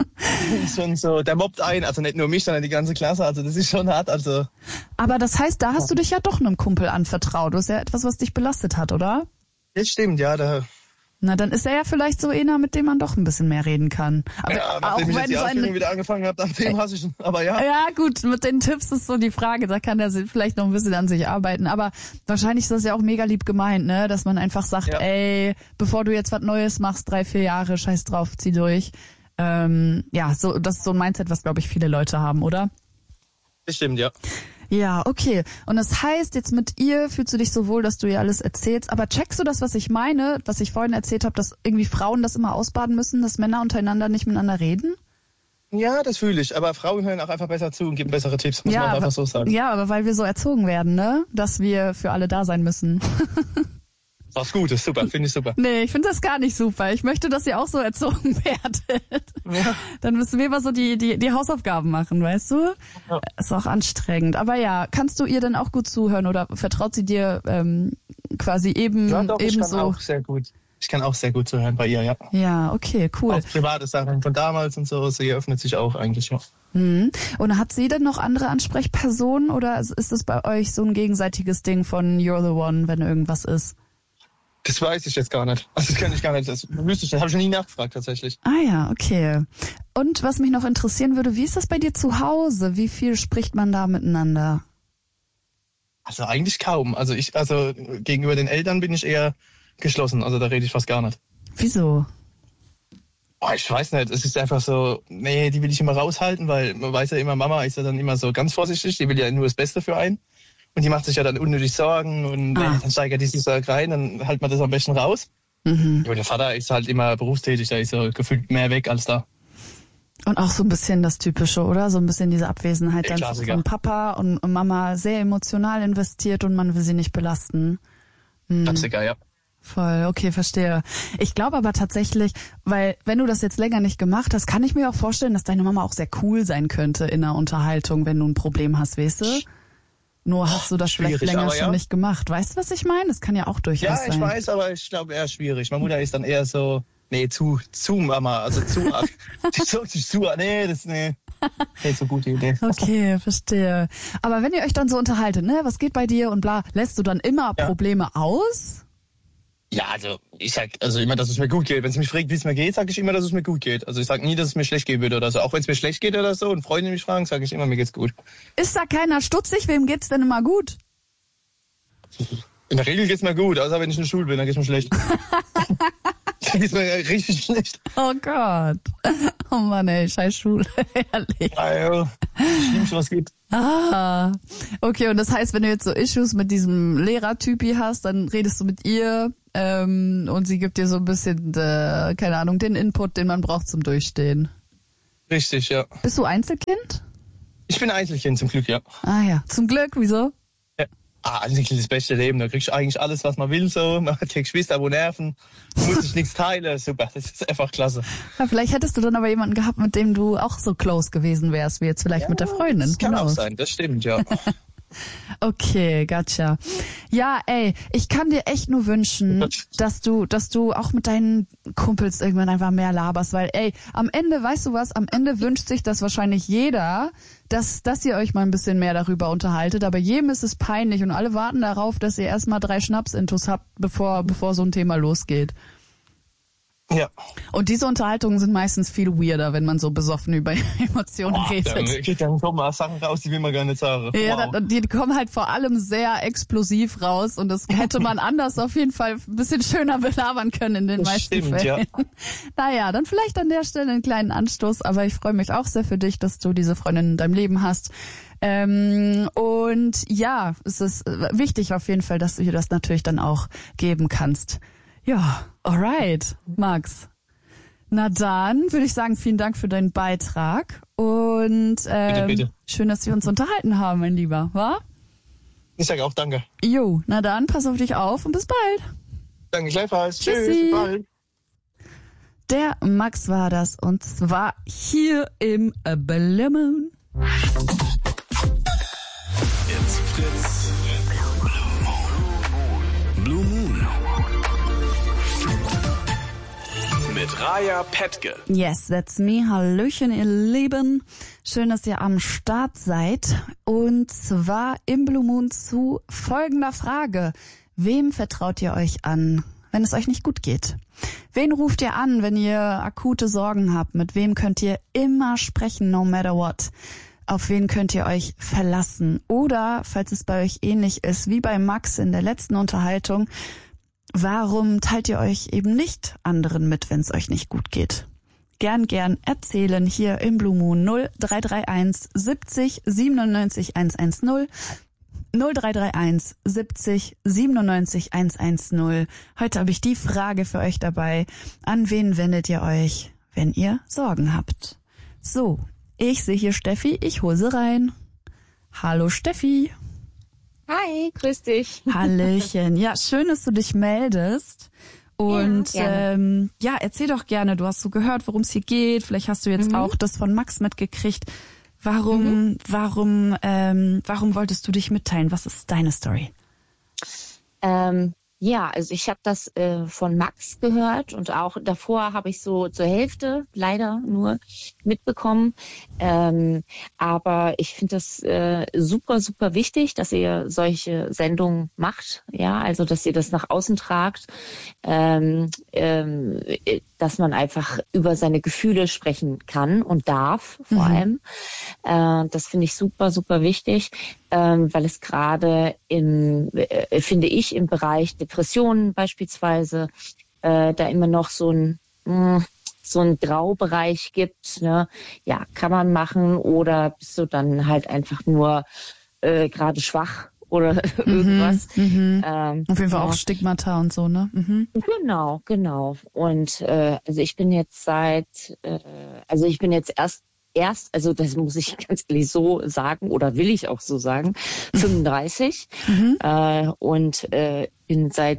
Schon so, der mobbt einen, also nicht nur mich, sondern die ganze Klasse, also das ist schon hart, also. Aber das heißt, da hast du dich ja doch einem Kumpel anvertraut. Das ist ja etwas, was dich belastet hat, oder? Das stimmt, ja, Na, dann ist er ja vielleicht so einer, mit dem man doch ein bisschen mehr reden kann. Aber ja, nachdem ich jetzt die Ausbildung wieder angefangen habe, nachdem hasse ich ihn. Aber ja. Ja, gut, mit den Tipps ist so die Frage, da kann er vielleicht noch ein bisschen an sich arbeiten. Aber wahrscheinlich ist das ja auch mega lieb gemeint, ne? Dass man einfach sagt, ey, bevor du jetzt was Neues machst, 3-4 Jahre, scheiß drauf, zieh durch. Ja, so das ist so ein Mindset, was, glaube ich, viele Leute haben, oder? Das stimmt, ja. Ja, okay. Und das heißt, jetzt mit ihr fühlst du dich so wohl, dass du ihr alles erzählst. Aber checkst du das, was ich meine, was ich vorhin erzählt habe, dass irgendwie Frauen das immer ausbaden müssen, dass Männer untereinander nicht miteinander reden? Ja, das fühle ich. Aber Frauen hören auch einfach besser zu und geben bessere Tipps, muss man einfach so sagen. Ja, aber weil wir so erzogen werden, ne? Dass wir für alle da sein müssen. Was Gutes, super, finde ich super. Nee, ich finde das gar nicht super. Ich möchte, dass ihr auch so erzogen werdet. Ja. Dann müssen wir mal so die Hausaufgaben machen, weißt du? Ja. Ist auch anstrengend. Aber ja, kannst du ihr denn auch gut zuhören oder vertraut sie dir quasi ebenso? Ja, doch, ich kann auch sehr gut. Ich kann auch sehr gut zuhören bei ihr, ja. Ja, okay, cool. Auch private Sachen von damals und so, sie öffnet sich auch eigentlich, ja. Und hat sie denn noch andere Ansprechpersonen oder ist es bei euch so ein gegenseitiges Ding von You're the One, wenn irgendwas ist? Das weiß ich jetzt gar nicht. Also das kann ich gar nicht. Das wüsste ich nicht. Habe ich schon nie nachgefragt tatsächlich. Ah ja, okay. Und was mich noch interessieren würde, wie ist das bei dir zu Hause? Wie viel spricht man da miteinander? Also eigentlich kaum. Also gegenüber den Eltern bin ich eher geschlossen. Also da rede ich fast gar nicht. Wieso? Oh, ich weiß nicht. Es ist einfach so, nee, die will ich immer raushalten, weil man weiß ja immer, Mama ist ja dann immer so ganz vorsichtig. Die will ja nur das Beste für einen. Und die macht sich ja dann unnötig Sorgen und dann steigert die sich rein, dann hält man das am besten raus. Und der Vater ist halt immer berufstätig, da ist so gefühlt mehr weg als da. Und auch so ein bisschen das Typische, oder? So ein bisschen diese Abwesenheit dann von Papa und Mama sehr emotional investiert und man will sie nicht belasten. Klassiker, ja. Voll, okay, verstehe. Ich glaube aber tatsächlich, weil wenn du das jetzt länger nicht gemacht hast, kann ich mir auch vorstellen, dass deine Mama auch sehr cool sein könnte in der Unterhaltung, wenn du ein Problem hast, weißt du? Nur hast du das vielleicht länger schon nicht gemacht. Weißt du, was ich meine? Das kann ja auch durchaus sein. Ja, ich weiß, aber ich glaube eher schwierig. Meine Mutter ist dann eher so, zu Mama, also zu, die sagt sich zu, nee, so gute Idee. Okay, verstehe. Aber wenn ihr euch dann so unterhaltet, ne, was geht bei dir und bla, lässt du dann immer Probleme aus? Ja, also ich sag immer, dass es mir gut geht. Wenn sie mich fragt, wie es mir geht, sage ich immer, dass es mir gut geht. Also ich sage nie, dass es mir schlecht gehen würde oder so. Auch wenn es mir schlecht geht oder so und Freunde mich fragen, sage ich immer, mir geht's gut. Ist da keiner stutzig? Wem geht's denn immer gut? In der Regel geht's mir gut, außer wenn ich in der Schule bin, dann geht's mir schlecht. Dann geht's mir richtig schlecht. Oh Gott. Oh Mann, ey, scheiß Schule. Ehrlich. Also, Schlimmste, was geht. Ah, okay, und das heißt, wenn du jetzt so Issues mit diesem Lehrertypi hast, dann redest du mit ihr und sie gibt dir so ein bisschen, keine Ahnung, den Input, den man braucht zum Durchstehen. Richtig, ja. Bist du Einzelkind? Ich bin Einzelkind, zum Glück, ja. Ah ja, zum Glück, wieso? Ja. Einzelkind ist das beste Leben, da kriegst du eigentlich alles, was man will, so. Man hat keine Geschwister, wo nerven, muss sich nichts teilen, super, das ist einfach klasse. Ja, vielleicht hättest du dann aber jemanden gehabt, mit dem du auch so close gewesen wärst, wie jetzt vielleicht mit der Freundin. Das kann auch sein, das stimmt, ja. Okay, gotcha. Ja, ey, ich kann dir echt nur wünschen, dass du auch mit deinen Kumpels irgendwann einfach mehr laberst, weil, ey, am Ende, weißt du was, am Ende wünscht sich das wahrscheinlich jeder, dass ihr euch mal ein bisschen mehr darüber unterhaltet, aber jedem ist es peinlich und alle warten darauf, dass ihr erstmal 3 Schnaps-Intus habt, bevor so ein Thema losgeht. Ja. Und diese Unterhaltungen sind meistens viel weirder, wenn man so besoffen über Emotionen redet. Dann kommen mal Sachen raus, die will man gar nicht sagen. Ja, wow. Die kommen halt vor allem sehr explosiv raus und das hätte man anders auf jeden Fall ein bisschen schöner belabern können in den meisten Fällen. Ja. Naja, dann vielleicht an der Stelle einen kleinen Anstoß, aber ich freue mich auch sehr für dich, dass du diese Freundin in deinem Leben hast. Und ja, es ist wichtig auf jeden Fall, dass du dir das natürlich dann auch geben kannst. Ja, alright, Max. Na dann würde ich sagen, vielen Dank für deinen Beitrag und bitte. Schön, dass wir uns unterhalten haben, mein Lieber, wa? Ich sage auch danke. Jo, na dann, pass auf dich auf und bis bald. Danke gleichfalls. Tschüssi. Tschüss, bis bald. Der Max war das und zwar hier im Blue Moon. It's Fritz. Blue Moon. Mit Raya Petke. Yes, that's me. Hallöchen, ihr Lieben. Schön, dass ihr am Start seid. Und zwar im Blue Moon zu folgender Frage. Wem vertraut ihr euch an, wenn es euch nicht gut geht? Wen ruft ihr an, wenn ihr akute Sorgen habt? Mit wem könnt ihr immer sprechen, no matter what? Auf wen könnt ihr euch verlassen? Oder, falls es bei euch ähnlich ist wie bei Max in der letzten Unterhaltung, warum teilt ihr euch eben nicht anderen mit, wenn es euch nicht gut geht? Gern erzählen hier im Blue Moon 0331 70 97 110 0331 70 97 110. Heute habe ich die Frage für euch dabei. An wen wendet ihr euch, wenn ihr Sorgen habt? So, ich sehe hier Steffi, ich hole sie rein. Hallo Steffi. Hi, grüß dich. Hallöchen. Ja, schön, dass du dich meldest. Und ja, erzähl doch gerne, du hast so gehört, worum es hier geht. Vielleicht hast du jetzt auch das von Max mitgekriegt. Warum wolltest du dich mitteilen? Was ist deine Story? Ja, also ich habe das von Max gehört und auch davor habe ich so zur Hälfte leider nur mitbekommen. Aber ich finde das super, super wichtig, dass ihr solche Sendungen macht. Ja, also dass ihr das nach außen tragt, dass man einfach über seine Gefühle sprechen kann und darf vor allem. Das finde ich super, super wichtig, weil es gerade finde ich, im Bereich Depressionen beispielsweise da immer noch so ein Graubereich gibt. Ne? Ja, kann man machen oder bist du dann halt einfach nur gerade schwach oder irgendwas. Auf jeden Fall auch Stigmata und so, ne? Genau. Und also ich bin jetzt erst also das muss ich ganz ehrlich so sagen oder will ich auch so sagen, 35 und bin seit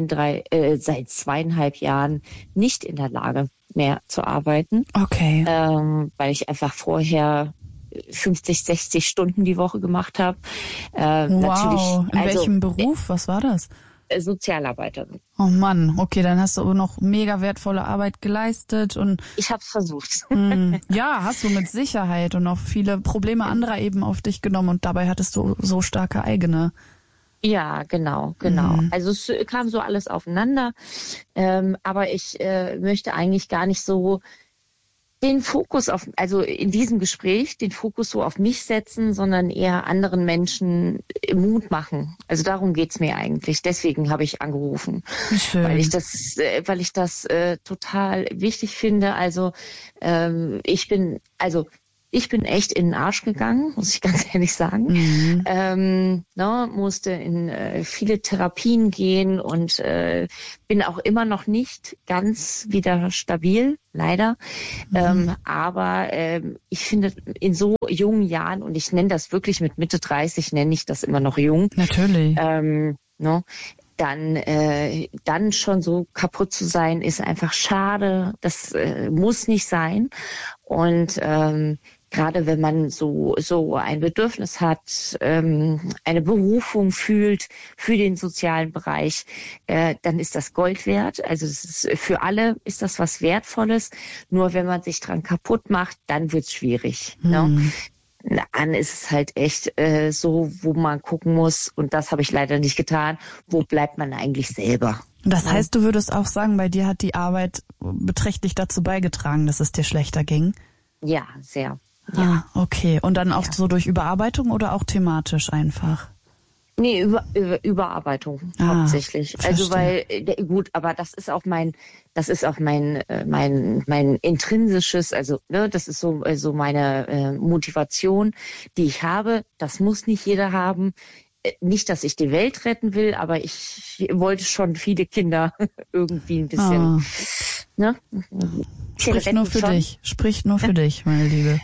2,5 Jahren nicht in der Lage mehr zu arbeiten. Okay. Weil ich einfach vorher 50, 60 Stunden die Woche gemacht habe. Wow, in welchem Beruf? Was war das? Sozialarbeiterin. Oh Mann, okay, dann hast du noch mega wertvolle Arbeit geleistet und ich habe es versucht. Ja, hast du mit Sicherheit und auch viele Probleme anderer eben auf dich genommen und dabei hattest du so starke eigene. Ja, genau. Also es kam so alles aufeinander, aber ich möchte eigentlich gar nicht so den Fokus also in diesem Gespräch, den Fokus so auf mich setzen, sondern eher anderen Menschen Mut machen. Also darum geht's mir eigentlich. Deswegen habe ich angerufen. Schön. Weil ich das total wichtig finde. Also ich bin echt in den Arsch gegangen, muss ich ganz ehrlich sagen. Musste in viele Therapien gehen und bin auch immer noch nicht ganz wieder stabil, leider. Aber ich finde, in so jungen Jahren, und ich nenne das wirklich mit Mitte 30, nenne ich das immer noch jung. Natürlich. Dann schon so kaputt zu sein, ist einfach schade. Das muss nicht sein. Und gerade wenn man so ein Bedürfnis hat, eine Berufung fühlt für den sozialen Bereich, dann ist das Gold wert. Also für alle ist das was Wertvolles. Nur wenn man sich dran kaputt macht, dann wird's schwierig. Ne? Dann ist es halt echt so, wo man gucken muss, und das habe ich leider nicht getan, wo bleibt man eigentlich selber? Das heißt, du würdest auch sagen, bei dir hat die Arbeit beträchtlich dazu beigetragen, dass es dir schlechter ging? Ja, sehr. Ja. Okay. Und dann auch so durch Überarbeitung oder auch thematisch einfach? Nee, Überarbeitung hauptsächlich. Verstehe. Also weil gut, aber das ist auch mein intrinsisches, also ne, das ist so meine Motivation, die ich habe. Das muss nicht jeder haben. Nicht, dass ich die Welt retten will, aber ich wollte schon viele Kinder irgendwie ein bisschen. Ne? Spricht nur für dich. Spricht nur für dich, meine Liebe.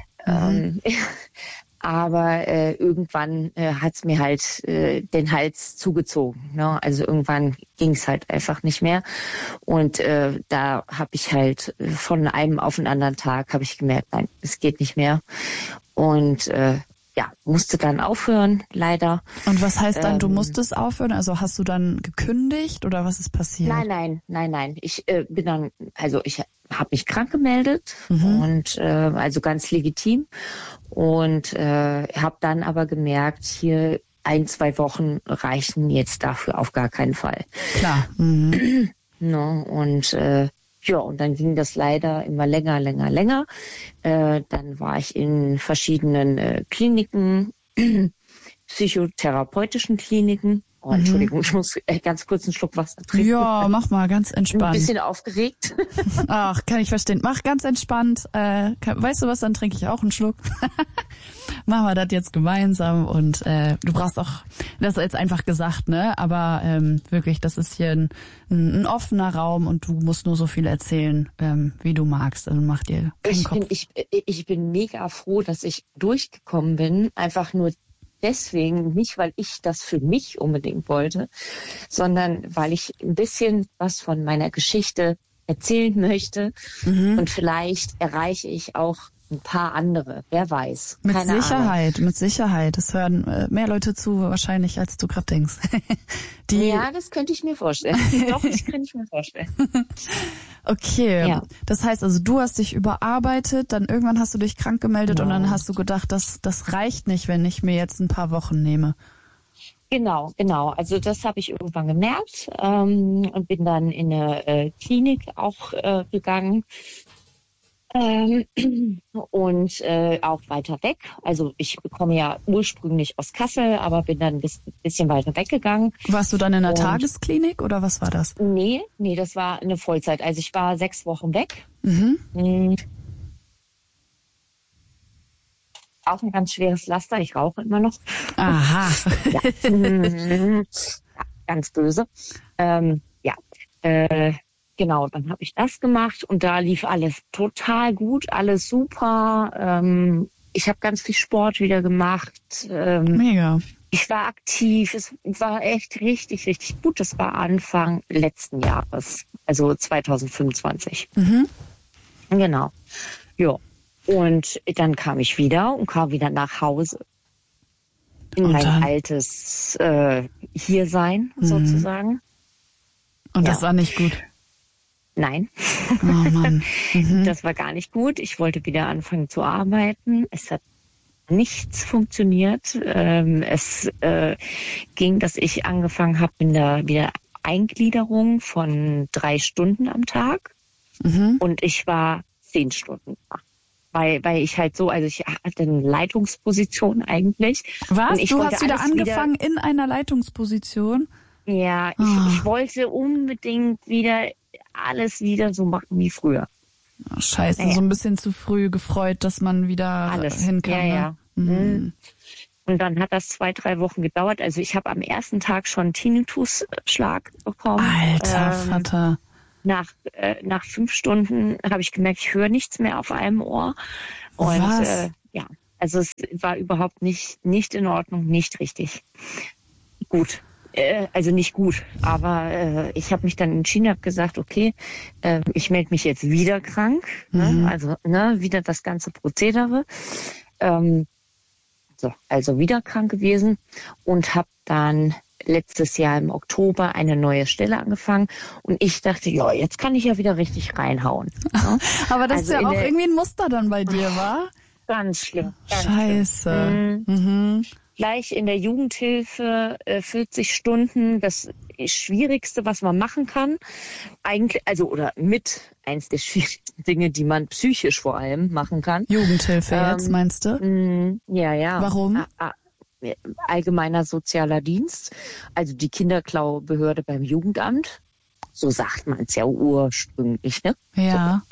Aber irgendwann hat's mir halt den Hals zugezogen. Ne? Also irgendwann ging's halt einfach nicht mehr. Und da habe ich halt von einem auf den anderen Tag habe ich gemerkt, nein, es geht nicht mehr. Und musste dann aufhören, leider. Und was heißt dann, du musstest aufhören? Also hast du dann gekündigt oder was ist passiert? Nein. Ich bin dann, also ich habe mich krank gemeldet und also ganz legitim und habe dann aber gemerkt, hier 1-2 Wochen reichen jetzt dafür auf gar keinen Fall. Klar. No, und und dann ging das leider immer länger. Dann war ich in verschiedenen Kliniken, psychotherapeutischen Kliniken. Oh, Entschuldigung, ich muss ganz kurz einen Schluck Wasser trinken. Ja, mach mal, ganz entspannt. Ein bisschen aufgeregt. Ach, kann ich verstehen. Mach ganz entspannt. Weißt du was, dann trinke ich auch einen Schluck. Machen wir das jetzt gemeinsam und du brauchst auch, das ist jetzt einfach gesagt, ne? Aber wirklich, das ist hier ein offener Raum und du musst nur so viel erzählen, wie du magst. Also mach dir keinen Kopf. Ich bin mega froh, dass ich durchgekommen bin. Einfach nur deswegen, nicht weil ich das für mich unbedingt wollte, sondern weil ich ein bisschen was von meiner Geschichte erzählen möchte. Und vielleicht erreiche ich auch ein paar andere, wer weiß. Mit Sicherheit. Es hören mehr Leute zu wahrscheinlich, als du gerade denkst. Ja, das könnte ich mir vorstellen. Doch, das könnte ich mir vorstellen. Okay, Das heißt also, du hast dich überarbeitet, dann irgendwann hast du dich krank gemeldet und dann hast du gedacht, das reicht nicht, wenn ich mir jetzt ein paar Wochen nehme. Genau. Also das habe ich irgendwann gemerkt und bin dann in eine Klinik auch gegangen. Und auch weiter weg. Also ich komme ja ursprünglich aus Kassel, aber bin dann ein bisschen weiter weggegangen. Warst du dann in einer Tagesklinik oder was war das? Nee, das war eine Vollzeit. Also ich war 6 Wochen weg. Auch ein ganz schweres Laster. Ich rauche immer noch. Aha. Ja, ganz böse. Genau, dann habe ich das gemacht und da lief alles total gut, alles super. Ich habe ganz viel Sport wieder gemacht. Mega. Ich war aktiv, es war echt richtig, richtig gut. Das war Anfang letzten Jahres, also 2025. Genau. Ja. Und dann kam ich wieder nach Hause. In mein altes Hiersein sozusagen. Und das war nicht gut? Nein. Oh Mann. Das war gar nicht gut. Ich wollte wieder anfangen zu arbeiten. Es hat nichts funktioniert. Es ging, dass ich angefangen habe in der Wiedereingliederung von 3 Stunden am Tag. Und ich war 10 Stunden da. Weil ich halt so, also ich hatte eine Leitungsposition eigentlich. Was? Du hast wieder angefangen in einer Leitungsposition? Ja, ich wollte unbedingt wieder alles wieder so machen wie früher. Oh, scheiße, so ein bisschen zu früh gefreut, dass man wieder hin kann. Ja. Und dann hat das 2-3 Wochen gedauert. Also ich habe am ersten Tag schon Tinnitusschlag bekommen. Alter Vater. Nach 5 Stunden habe ich gemerkt, ich höre nichts mehr auf einem Ohr. Und ja, also es war überhaupt nicht in Ordnung, nicht richtig. Gut. Also nicht gut, aber ich habe mich dann entschieden, habe gesagt, okay, ich melde mich jetzt wieder krank, also wieder das ganze Prozedere, also wieder krank gewesen und habe dann letztes Jahr im Oktober eine neue Stelle angefangen und ich dachte, ja, jetzt kann ich ja wieder richtig reinhauen. Ja? Aber das ist ja auch irgendwie ein Muster dann bei dir, wa? Ganz schlimm. Scheiße. Gleich in der Jugendhilfe 40 Stunden, das Schwierigste, was man machen kann. Eigentlich, oder mit eins der schwierigsten Dinge, die man psychisch vor allem machen kann. Jugendhilfe jetzt, meinst du? Ja. Warum? Allgemeiner sozialer Dienst, also die Kinderklaubehörde beim Jugendamt. So sagt man es ja ursprünglich, ne? Ja.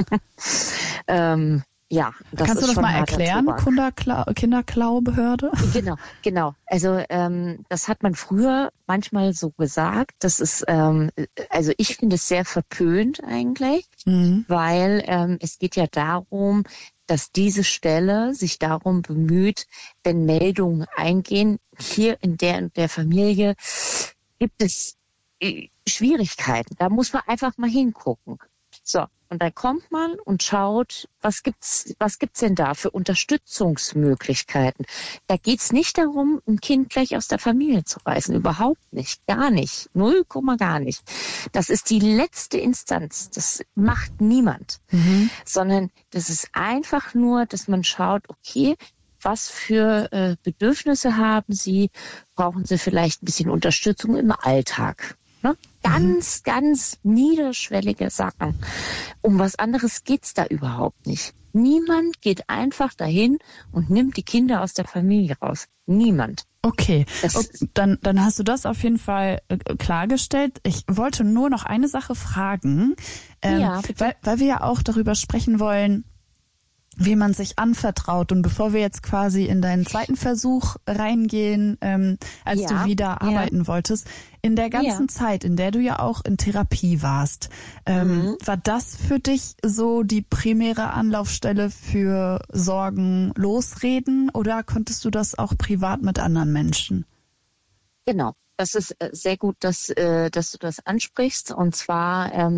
So. Ja, das Kannst ist du das schon mal erklären, Kinderklaubehörde? Genau. Also das hat man früher manchmal so gesagt. Das ist, also ich finde es sehr verpönt eigentlich, weil es geht ja darum, dass diese Stelle sich darum bemüht, wenn Meldungen eingehen, hier in der Familie gibt es Schwierigkeiten. Da muss man einfach mal hingucken. So. Und dann kommt man und schaut, was gibt's denn da für Unterstützungsmöglichkeiten? Da geht's nicht darum, ein Kind gleich aus der Familie zu reißen. Überhaupt nicht. Gar nicht. 0, gar nicht. Das ist die letzte Instanz. Das macht niemand. Sondern das ist einfach nur, dass man schaut, okay, was für Bedürfnisse haben Sie? Brauchen Sie vielleicht ein bisschen Unterstützung im Alltag? Ne? Ganz niederschwellige Sachen. Um was anderes geht's da überhaupt nicht. Niemand geht einfach dahin und nimmt die Kinder aus der Familie raus. Niemand. Okay, dann hast du das auf jeden Fall klargestellt. Ich wollte nur noch eine Sache fragen, weil wir ja auch darüber sprechen wollen, wie man sich anvertraut. Und bevor wir jetzt quasi in deinen zweiten Versuch reingehen, als du wieder arbeiten wolltest, in der ganzen Zeit, in der du ja auch in Therapie warst, war das für dich so die primäre Anlaufstelle für Sorgen losreden oder konntest du das auch privat mit anderen Menschen? Genau, das ist sehr gut, dass du das ansprichst. Und zwar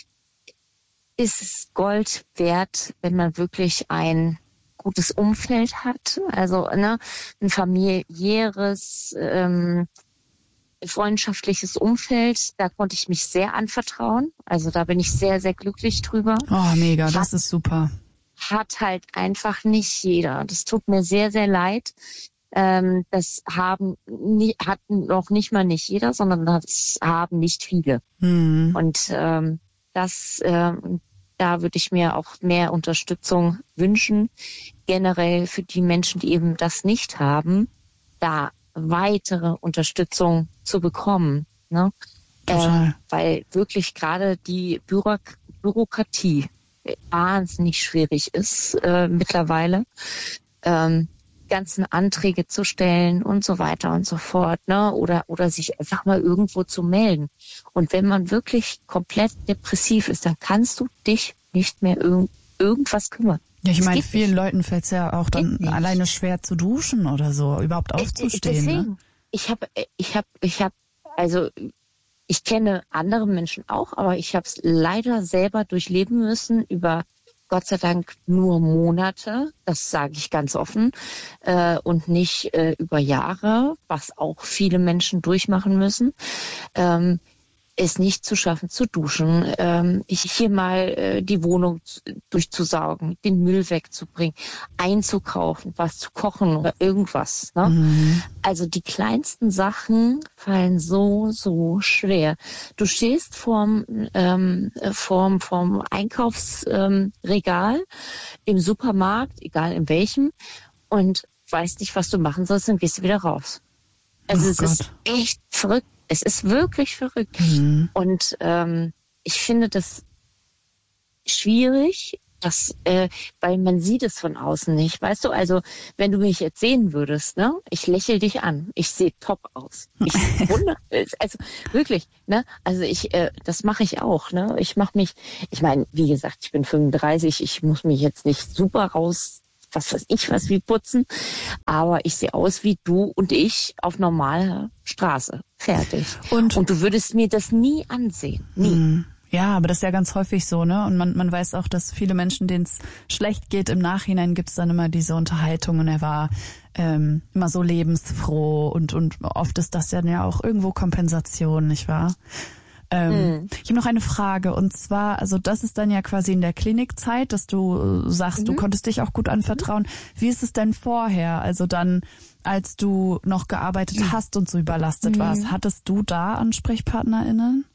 ist es Gold wert, wenn man wirklich ein gutes Umfeld hat, also ein familiäres, freundschaftliches Umfeld. Da konnte ich mich sehr anvertrauen. Also da bin ich sehr, sehr glücklich drüber. Oh, mega, das ist super. Hat halt einfach nicht jeder. Das tut mir sehr, sehr leid. Das hat noch nicht mal nicht jeder, sondern das haben nicht viele. Und da würde ich mir auch mehr Unterstützung wünschen, generell für die Menschen, die eben das nicht haben, da weitere Unterstützung zu bekommen. Ne? Weil wirklich gerade die Bürokratie wahnsinnig schwierig ist mittlerweile. Ganz ganzen Anträge zu stellen und so weiter und so fort, ne? Oder sich einfach mal irgendwo zu melden. Und wenn man wirklich komplett depressiv ist, dann kannst du dich nicht mehr irgendwas kümmern. Ja, ich meine, vielen Leuten fällt es ja auch dann alleine schwer zu duschen oder so, überhaupt aufzustehen. Deswegen, ne? Also ich kenne andere Menschen auch, aber ich habe es leider selber durchleben müssen über Gott sei Dank nur Monate, das sage ich ganz offen, und nicht über Jahre, was auch viele Menschen durchmachen müssen. Es nicht zu schaffen, zu duschen, hier mal die Wohnung durchzusaugen, den Müll wegzubringen, einzukaufen, was zu kochen oder irgendwas. Ne? Mhm. Also die kleinsten Sachen fallen so schwer. Du stehst vorm Einkaufsregal im Supermarkt, egal in welchem, und weißt nicht, was du machen sollst, dann gehst du wieder raus. Also es ist echt verrückt. Es ist wirklich verrückt. Mhm. Und ich finde das schwierig, weil man sieht es von außen nicht. Weißt du, also wenn du mich jetzt sehen würdest, ne, ich lächle dich an. Ich sehe top aus. Ich wundere, also wirklich, ne, also das mache ich auch, ne. Ich meine, wie gesagt, ich bin 35, ich muss mich jetzt nicht super was weiß ich, was wie putzen. Aber ich sehe aus wie du und ich auf normaler Straße. Fertig. Und du würdest mir das nie ansehen. Nie. Ja, aber das ist ja ganz häufig so, ne? Und man weiß auch, dass viele Menschen, denen es schlecht geht, im Nachhinein gibt's dann immer diese Unterhaltungen. Er war immer so lebensfroh und oft ist das ja auch irgendwo Kompensation, nicht wahr? Ich habe noch eine Frage, und zwar, also das ist dann ja quasi in der Klinikzeit, dass du sagst, du konntest dich auch gut anvertrauen. Wie ist es denn vorher, also dann, als du noch gearbeitet hast und so überlastet warst, hattest du da AnsprechpartnerInnen?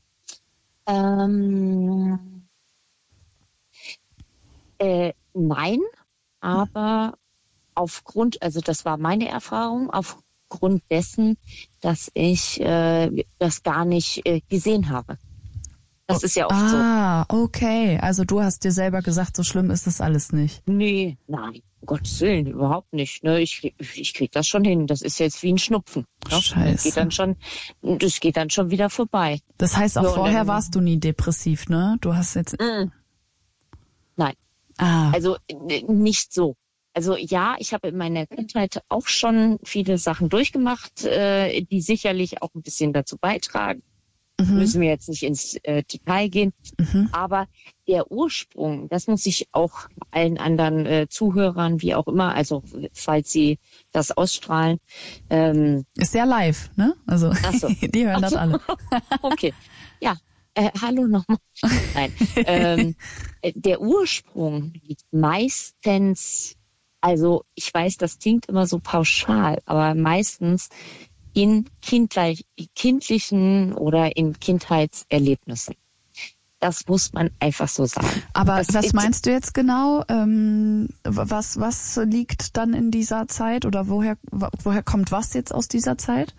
Nein, aber also das war meine Erfahrung, aufgrund dessen, dass ich das gar nicht gesehen habe. Das ist ja oft so. Ah, okay. Also du hast dir selber gesagt, so schlimm ist das alles nicht. Nee, nein, um Gottes Willen, überhaupt nicht. Ne? Ich krieg das schon hin. Das ist jetzt wie ein Schnupfen. Ne? Scheiße. Das geht dann schon wieder vorbei. Das heißt, auch vorher warst du nie depressiv, ne? Du hast jetzt... Nein. Also nicht so. Also ja, ich habe in meiner Kindheit auch schon viele Sachen durchgemacht, die sicherlich auch ein bisschen dazu beitragen. Müssen wir jetzt nicht ins Detail gehen. Aber der Ursprung, das muss ich auch allen anderen Zuhörern, wie auch immer, also falls sie das ausstrahlen. Ist ja live, ne? Also die hören das alle. Okay, ja. Hallo nochmal. Nein. Der Ursprung liegt meistens, also ich weiß, das klingt immer so pauschal, aber meistens in kindlichen oder in Kindheitserlebnissen. Das muss man einfach so sagen. Aber was meinst du jetzt genau? Was liegt dann in dieser Zeit oder woher kommt was jetzt aus dieser Zeit?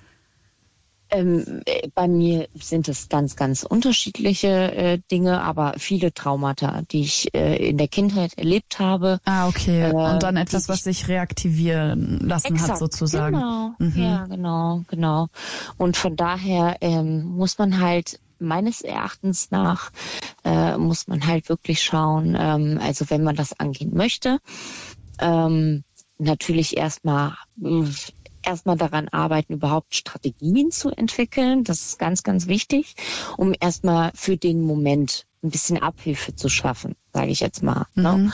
Bei mir sind es ganz, ganz unterschiedliche Dinge, aber viele Traumata, die ich in der Kindheit erlebt habe. Ah, okay. Und dann etwas, was sich reaktivieren lassen hat, sozusagen. Genau. Ja, genau. Und von daher muss man halt meines Erachtens nach muss man halt wirklich schauen, also wenn man das angehen möchte, natürlich erstmal daran arbeiten, überhaupt Strategien zu entwickeln. Das ist ganz, ganz wichtig, um erstmal für den Moment ein bisschen Abhilfe zu schaffen, sage ich jetzt mal. Ne?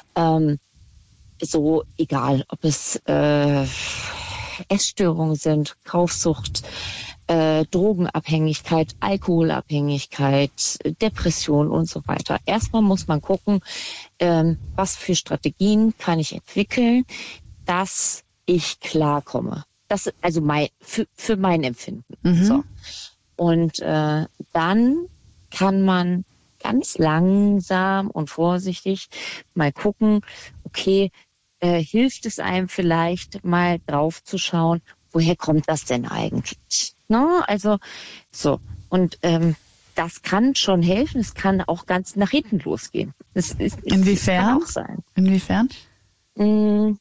So egal, ob es Essstörungen sind, Kaufsucht, Drogenabhängigkeit, Alkoholabhängigkeit, Depression und so weiter. Erstmal muss man gucken, was für Strategien kann ich entwickeln, dass ich klarkomme. Das also für mein Empfinden. So. Und dann kann man ganz langsam und vorsichtig mal gucken, okay, hilft es einem vielleicht mal drauf zu schauen, woher kommt das denn eigentlich? No? Also so. Und das kann schon helfen. Es kann auch ganz nach hinten losgehen. Inwiefern? Kann auch sein. Inwiefern?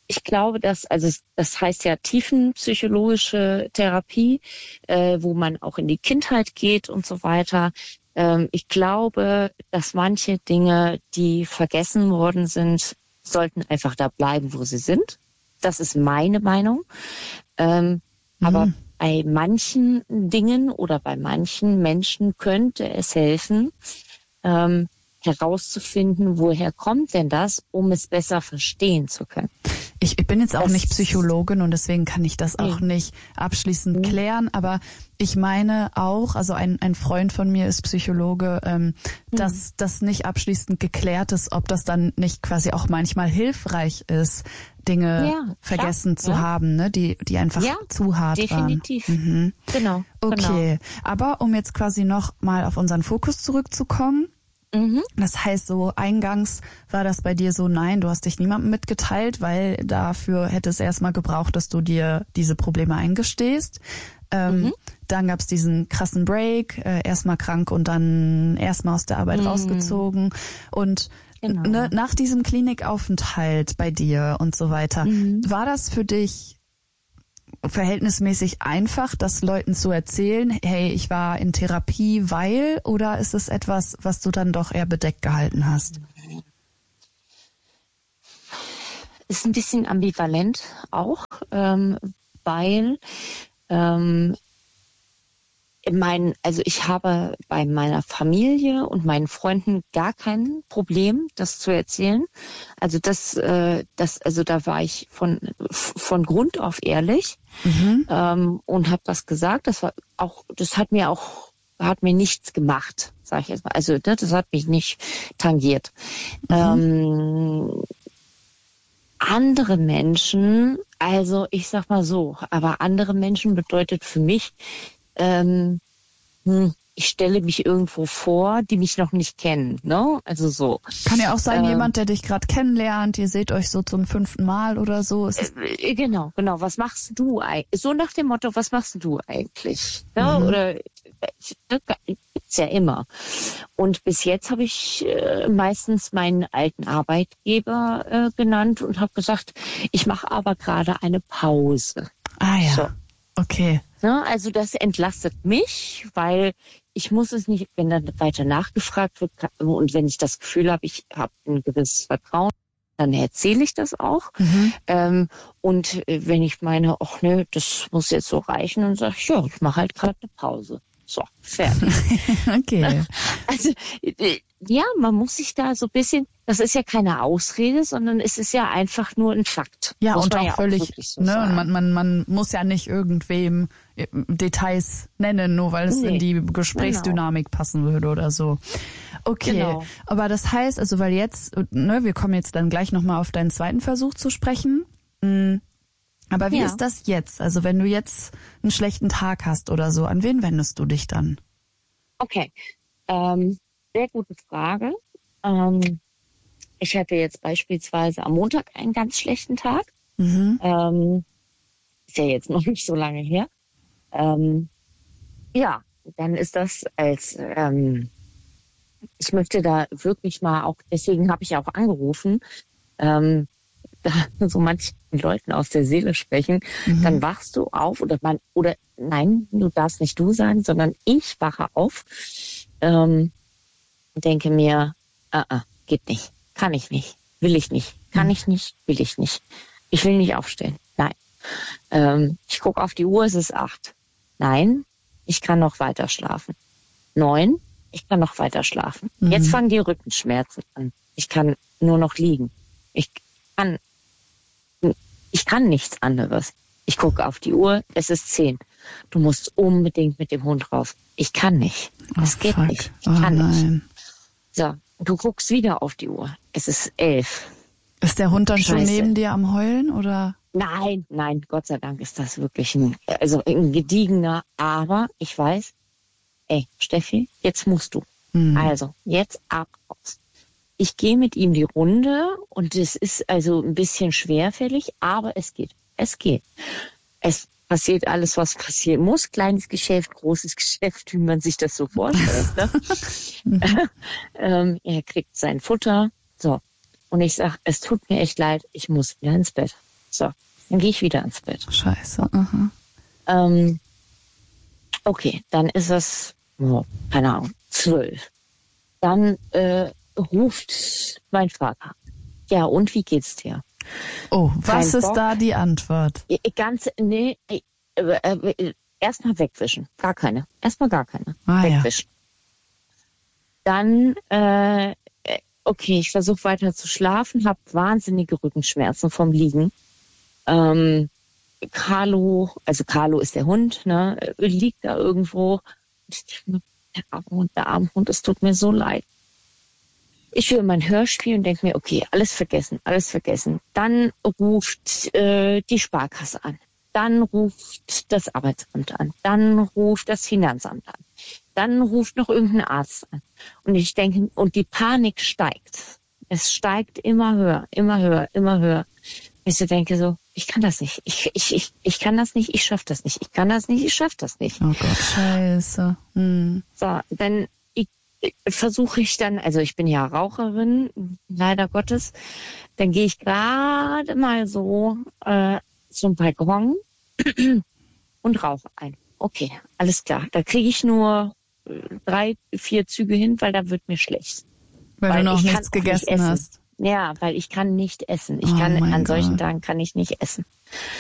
Ich glaube, das heißt ja tiefenpsychologische Therapie, wo man auch in die Kindheit geht und so weiter. Ich glaube, dass manche Dinge, die vergessen worden sind, sollten einfach da bleiben, wo sie sind. Das ist meine Meinung. Aber bei manchen Dingen oder bei manchen Menschen könnte es helfen, herauszufinden, woher kommt denn das, um es besser verstehen zu können. Ich bin jetzt auch nicht Psychologin und deswegen kann ich das auch nicht abschließend klären, aber ich meine auch, also ein Freund von mir ist Psychologe, dass das nicht abschließend geklärt ist, ob das dann nicht quasi auch manchmal hilfreich ist, Dinge vergessen zu haben, ne, die einfach zu hart definitiv. waren. Genau. Okay, aber um jetzt quasi noch mal auf unseren Fokus zurückzukommen, das heißt, so eingangs war das bei dir so, nein, du hast dich niemandem mitgeteilt, weil dafür hätte es erstmal gebraucht, dass du dir diese Probleme eingestehst. Dann gab es diesen krassen Break, erstmal krank und dann erstmal aus der Arbeit rausgezogen. Und ne, nach diesem Klinikaufenthalt bei dir und so weiter, war das für dich verhältnismäßig einfach, das Leuten zu erzählen, hey, ich war in Therapie, weil, oder ist es etwas, was du dann doch eher bedeckt gehalten hast? Ist ein bisschen ambivalent auch, weil ich habe bei meiner Familie und meinen Freunden gar kein Problem, das zu erzählen. Also da war ich von Grund auf ehrlich und habe das gesagt. Das hat mir nichts gemacht, sage ich jetzt mal. Also das hat mich nicht tangiert. Andere Menschen, also ich sag mal so, aber andere Menschen bedeutet für mich, ich stelle mich irgendwo vor, die mich noch nicht kennen, ne? Also so. Kann ja auch sein, jemand, der dich gerade kennenlernt, ihr seht euch so zum 5. Mal oder so. Genau. Was machst du eigentlich? So nach dem Motto, was machst du eigentlich? Ja, oder gibt's ja immer. Und bis jetzt habe ich meistens meinen alten Arbeitgeber genannt und habe gesagt, ich mache aber gerade eine Pause. Ah ja, so. Okay. Ja, also das entlastet mich, weil ich muss es nicht, wenn dann weiter nachgefragt wird und wenn ich das Gefühl habe, ich habe ein gewisses Vertrauen, dann erzähle ich das auch. Und wenn ich meine, ach ne, das muss jetzt so reichen, dann sage ich, ja, ich mache halt gerade eine Pause. So, fertig. Okay. Also ja, man muss sich da so ein bisschen, das ist ja keine Ausrede, sondern es ist ja einfach nur ein Fakt. Ja, muss und man auch ja völlig, so ne, sagen. man muss ja nicht irgendwem Details nennen, nur weil es in die Gesprächsdynamik passen würde oder so. Okay, aber das heißt, also weil jetzt, ne, wir kommen jetzt dann gleich nochmal auf deinen zweiten Versuch zu sprechen. Aber wie ist das jetzt? Also wenn du jetzt einen schlechten Tag hast oder so, an wen wendest du dich dann? Okay, sehr gute Frage. Ich hatte jetzt beispielsweise am Montag einen ganz schlechten Tag. Ist ja jetzt noch nicht so lange her. Ja, dann ist das als, ich möchte da wirklich mal auch, deswegen habe ich auch angerufen, da so manchen Leuten aus der Seele sprechen, dann wachst du auf oder nein, du darfst nicht du sagen, sondern ich wache auf, denke mir, geht nicht, kann ich nicht, will ich nicht, kann ich nicht, will ich nicht. Ich will nicht aufstehen, nein. Ich gucke auf die Uhr, es ist 8. Nein, ich kann noch weiter schlafen. 9, ich kann noch weiter schlafen. Jetzt fangen die Rückenschmerzen an. Ich kann nur noch liegen. Ich kann nichts anderes. Ich gucke auf die Uhr, es ist 10. Du musst unbedingt mit dem Hund raus. Ich kann nicht. Es geht nicht. Ich kann nicht. So, du guckst wieder auf die Uhr. Es ist 11. Ist der Hund dann schon neben dir am Heulen oder? Nein, Gott sei Dank ist das wirklich ein gediegener, aber ich weiß, ey, Steffi, jetzt musst du. Also, jetzt ab raus. Ich gehe mit ihm die Runde und es ist also ein bisschen schwerfällig, aber es geht. Es geht. Es passiert alles, was passieren muss. Kleines Geschäft, großes Geschäft, wie man sich das so vorstellt. Ne? Er kriegt sein Futter. So. Und ich sage, es tut mir echt leid, ich muss wieder ins Bett. So, dann gehe ich wieder ins Bett. Scheiße. Okay, dann ist es, keine Ahnung, 12. Dann ruft mein Vater. Ja, und wie geht's dir? Oh, was ist da die Antwort? Erstmal wegwischen. Gar keine. Erstmal gar keine. Wegwischen. Dann, okay, ich versuche weiter zu schlafen, habe wahnsinnige Rückenschmerzen vom Liegen. Carlo ist der Hund, ne, liegt da irgendwo. Der arme Hund, es tut mir so leid. Ich höre mein Hörspiel und denke mir, okay, alles vergessen. Dann ruft die Sparkasse an. Dann ruft das Arbeitsamt an. Dann ruft das Finanzamt an. Dann ruft noch irgendein Arzt an. Und ich denke, und die Panik steigt. Es steigt immer höher. Ich so denke so, ich kann das nicht. Ich kann das nicht, ich schaffe das nicht. Ich kann das nicht, ich schaffe das nicht. Oh Gott, scheiße. So, dann versuche ich dann, also ich bin ja Raucherin, leider Gottes, dann gehe ich gerade mal so zum Balkon und rauche ein. Okay, alles klar. Da kriege ich nur 3, 4 Züge hin, weil da wird mir schlecht. Weil du noch nichts gegessen hast. Ja, weil ich kann nicht essen. An solchen Tagen kann ich nicht essen.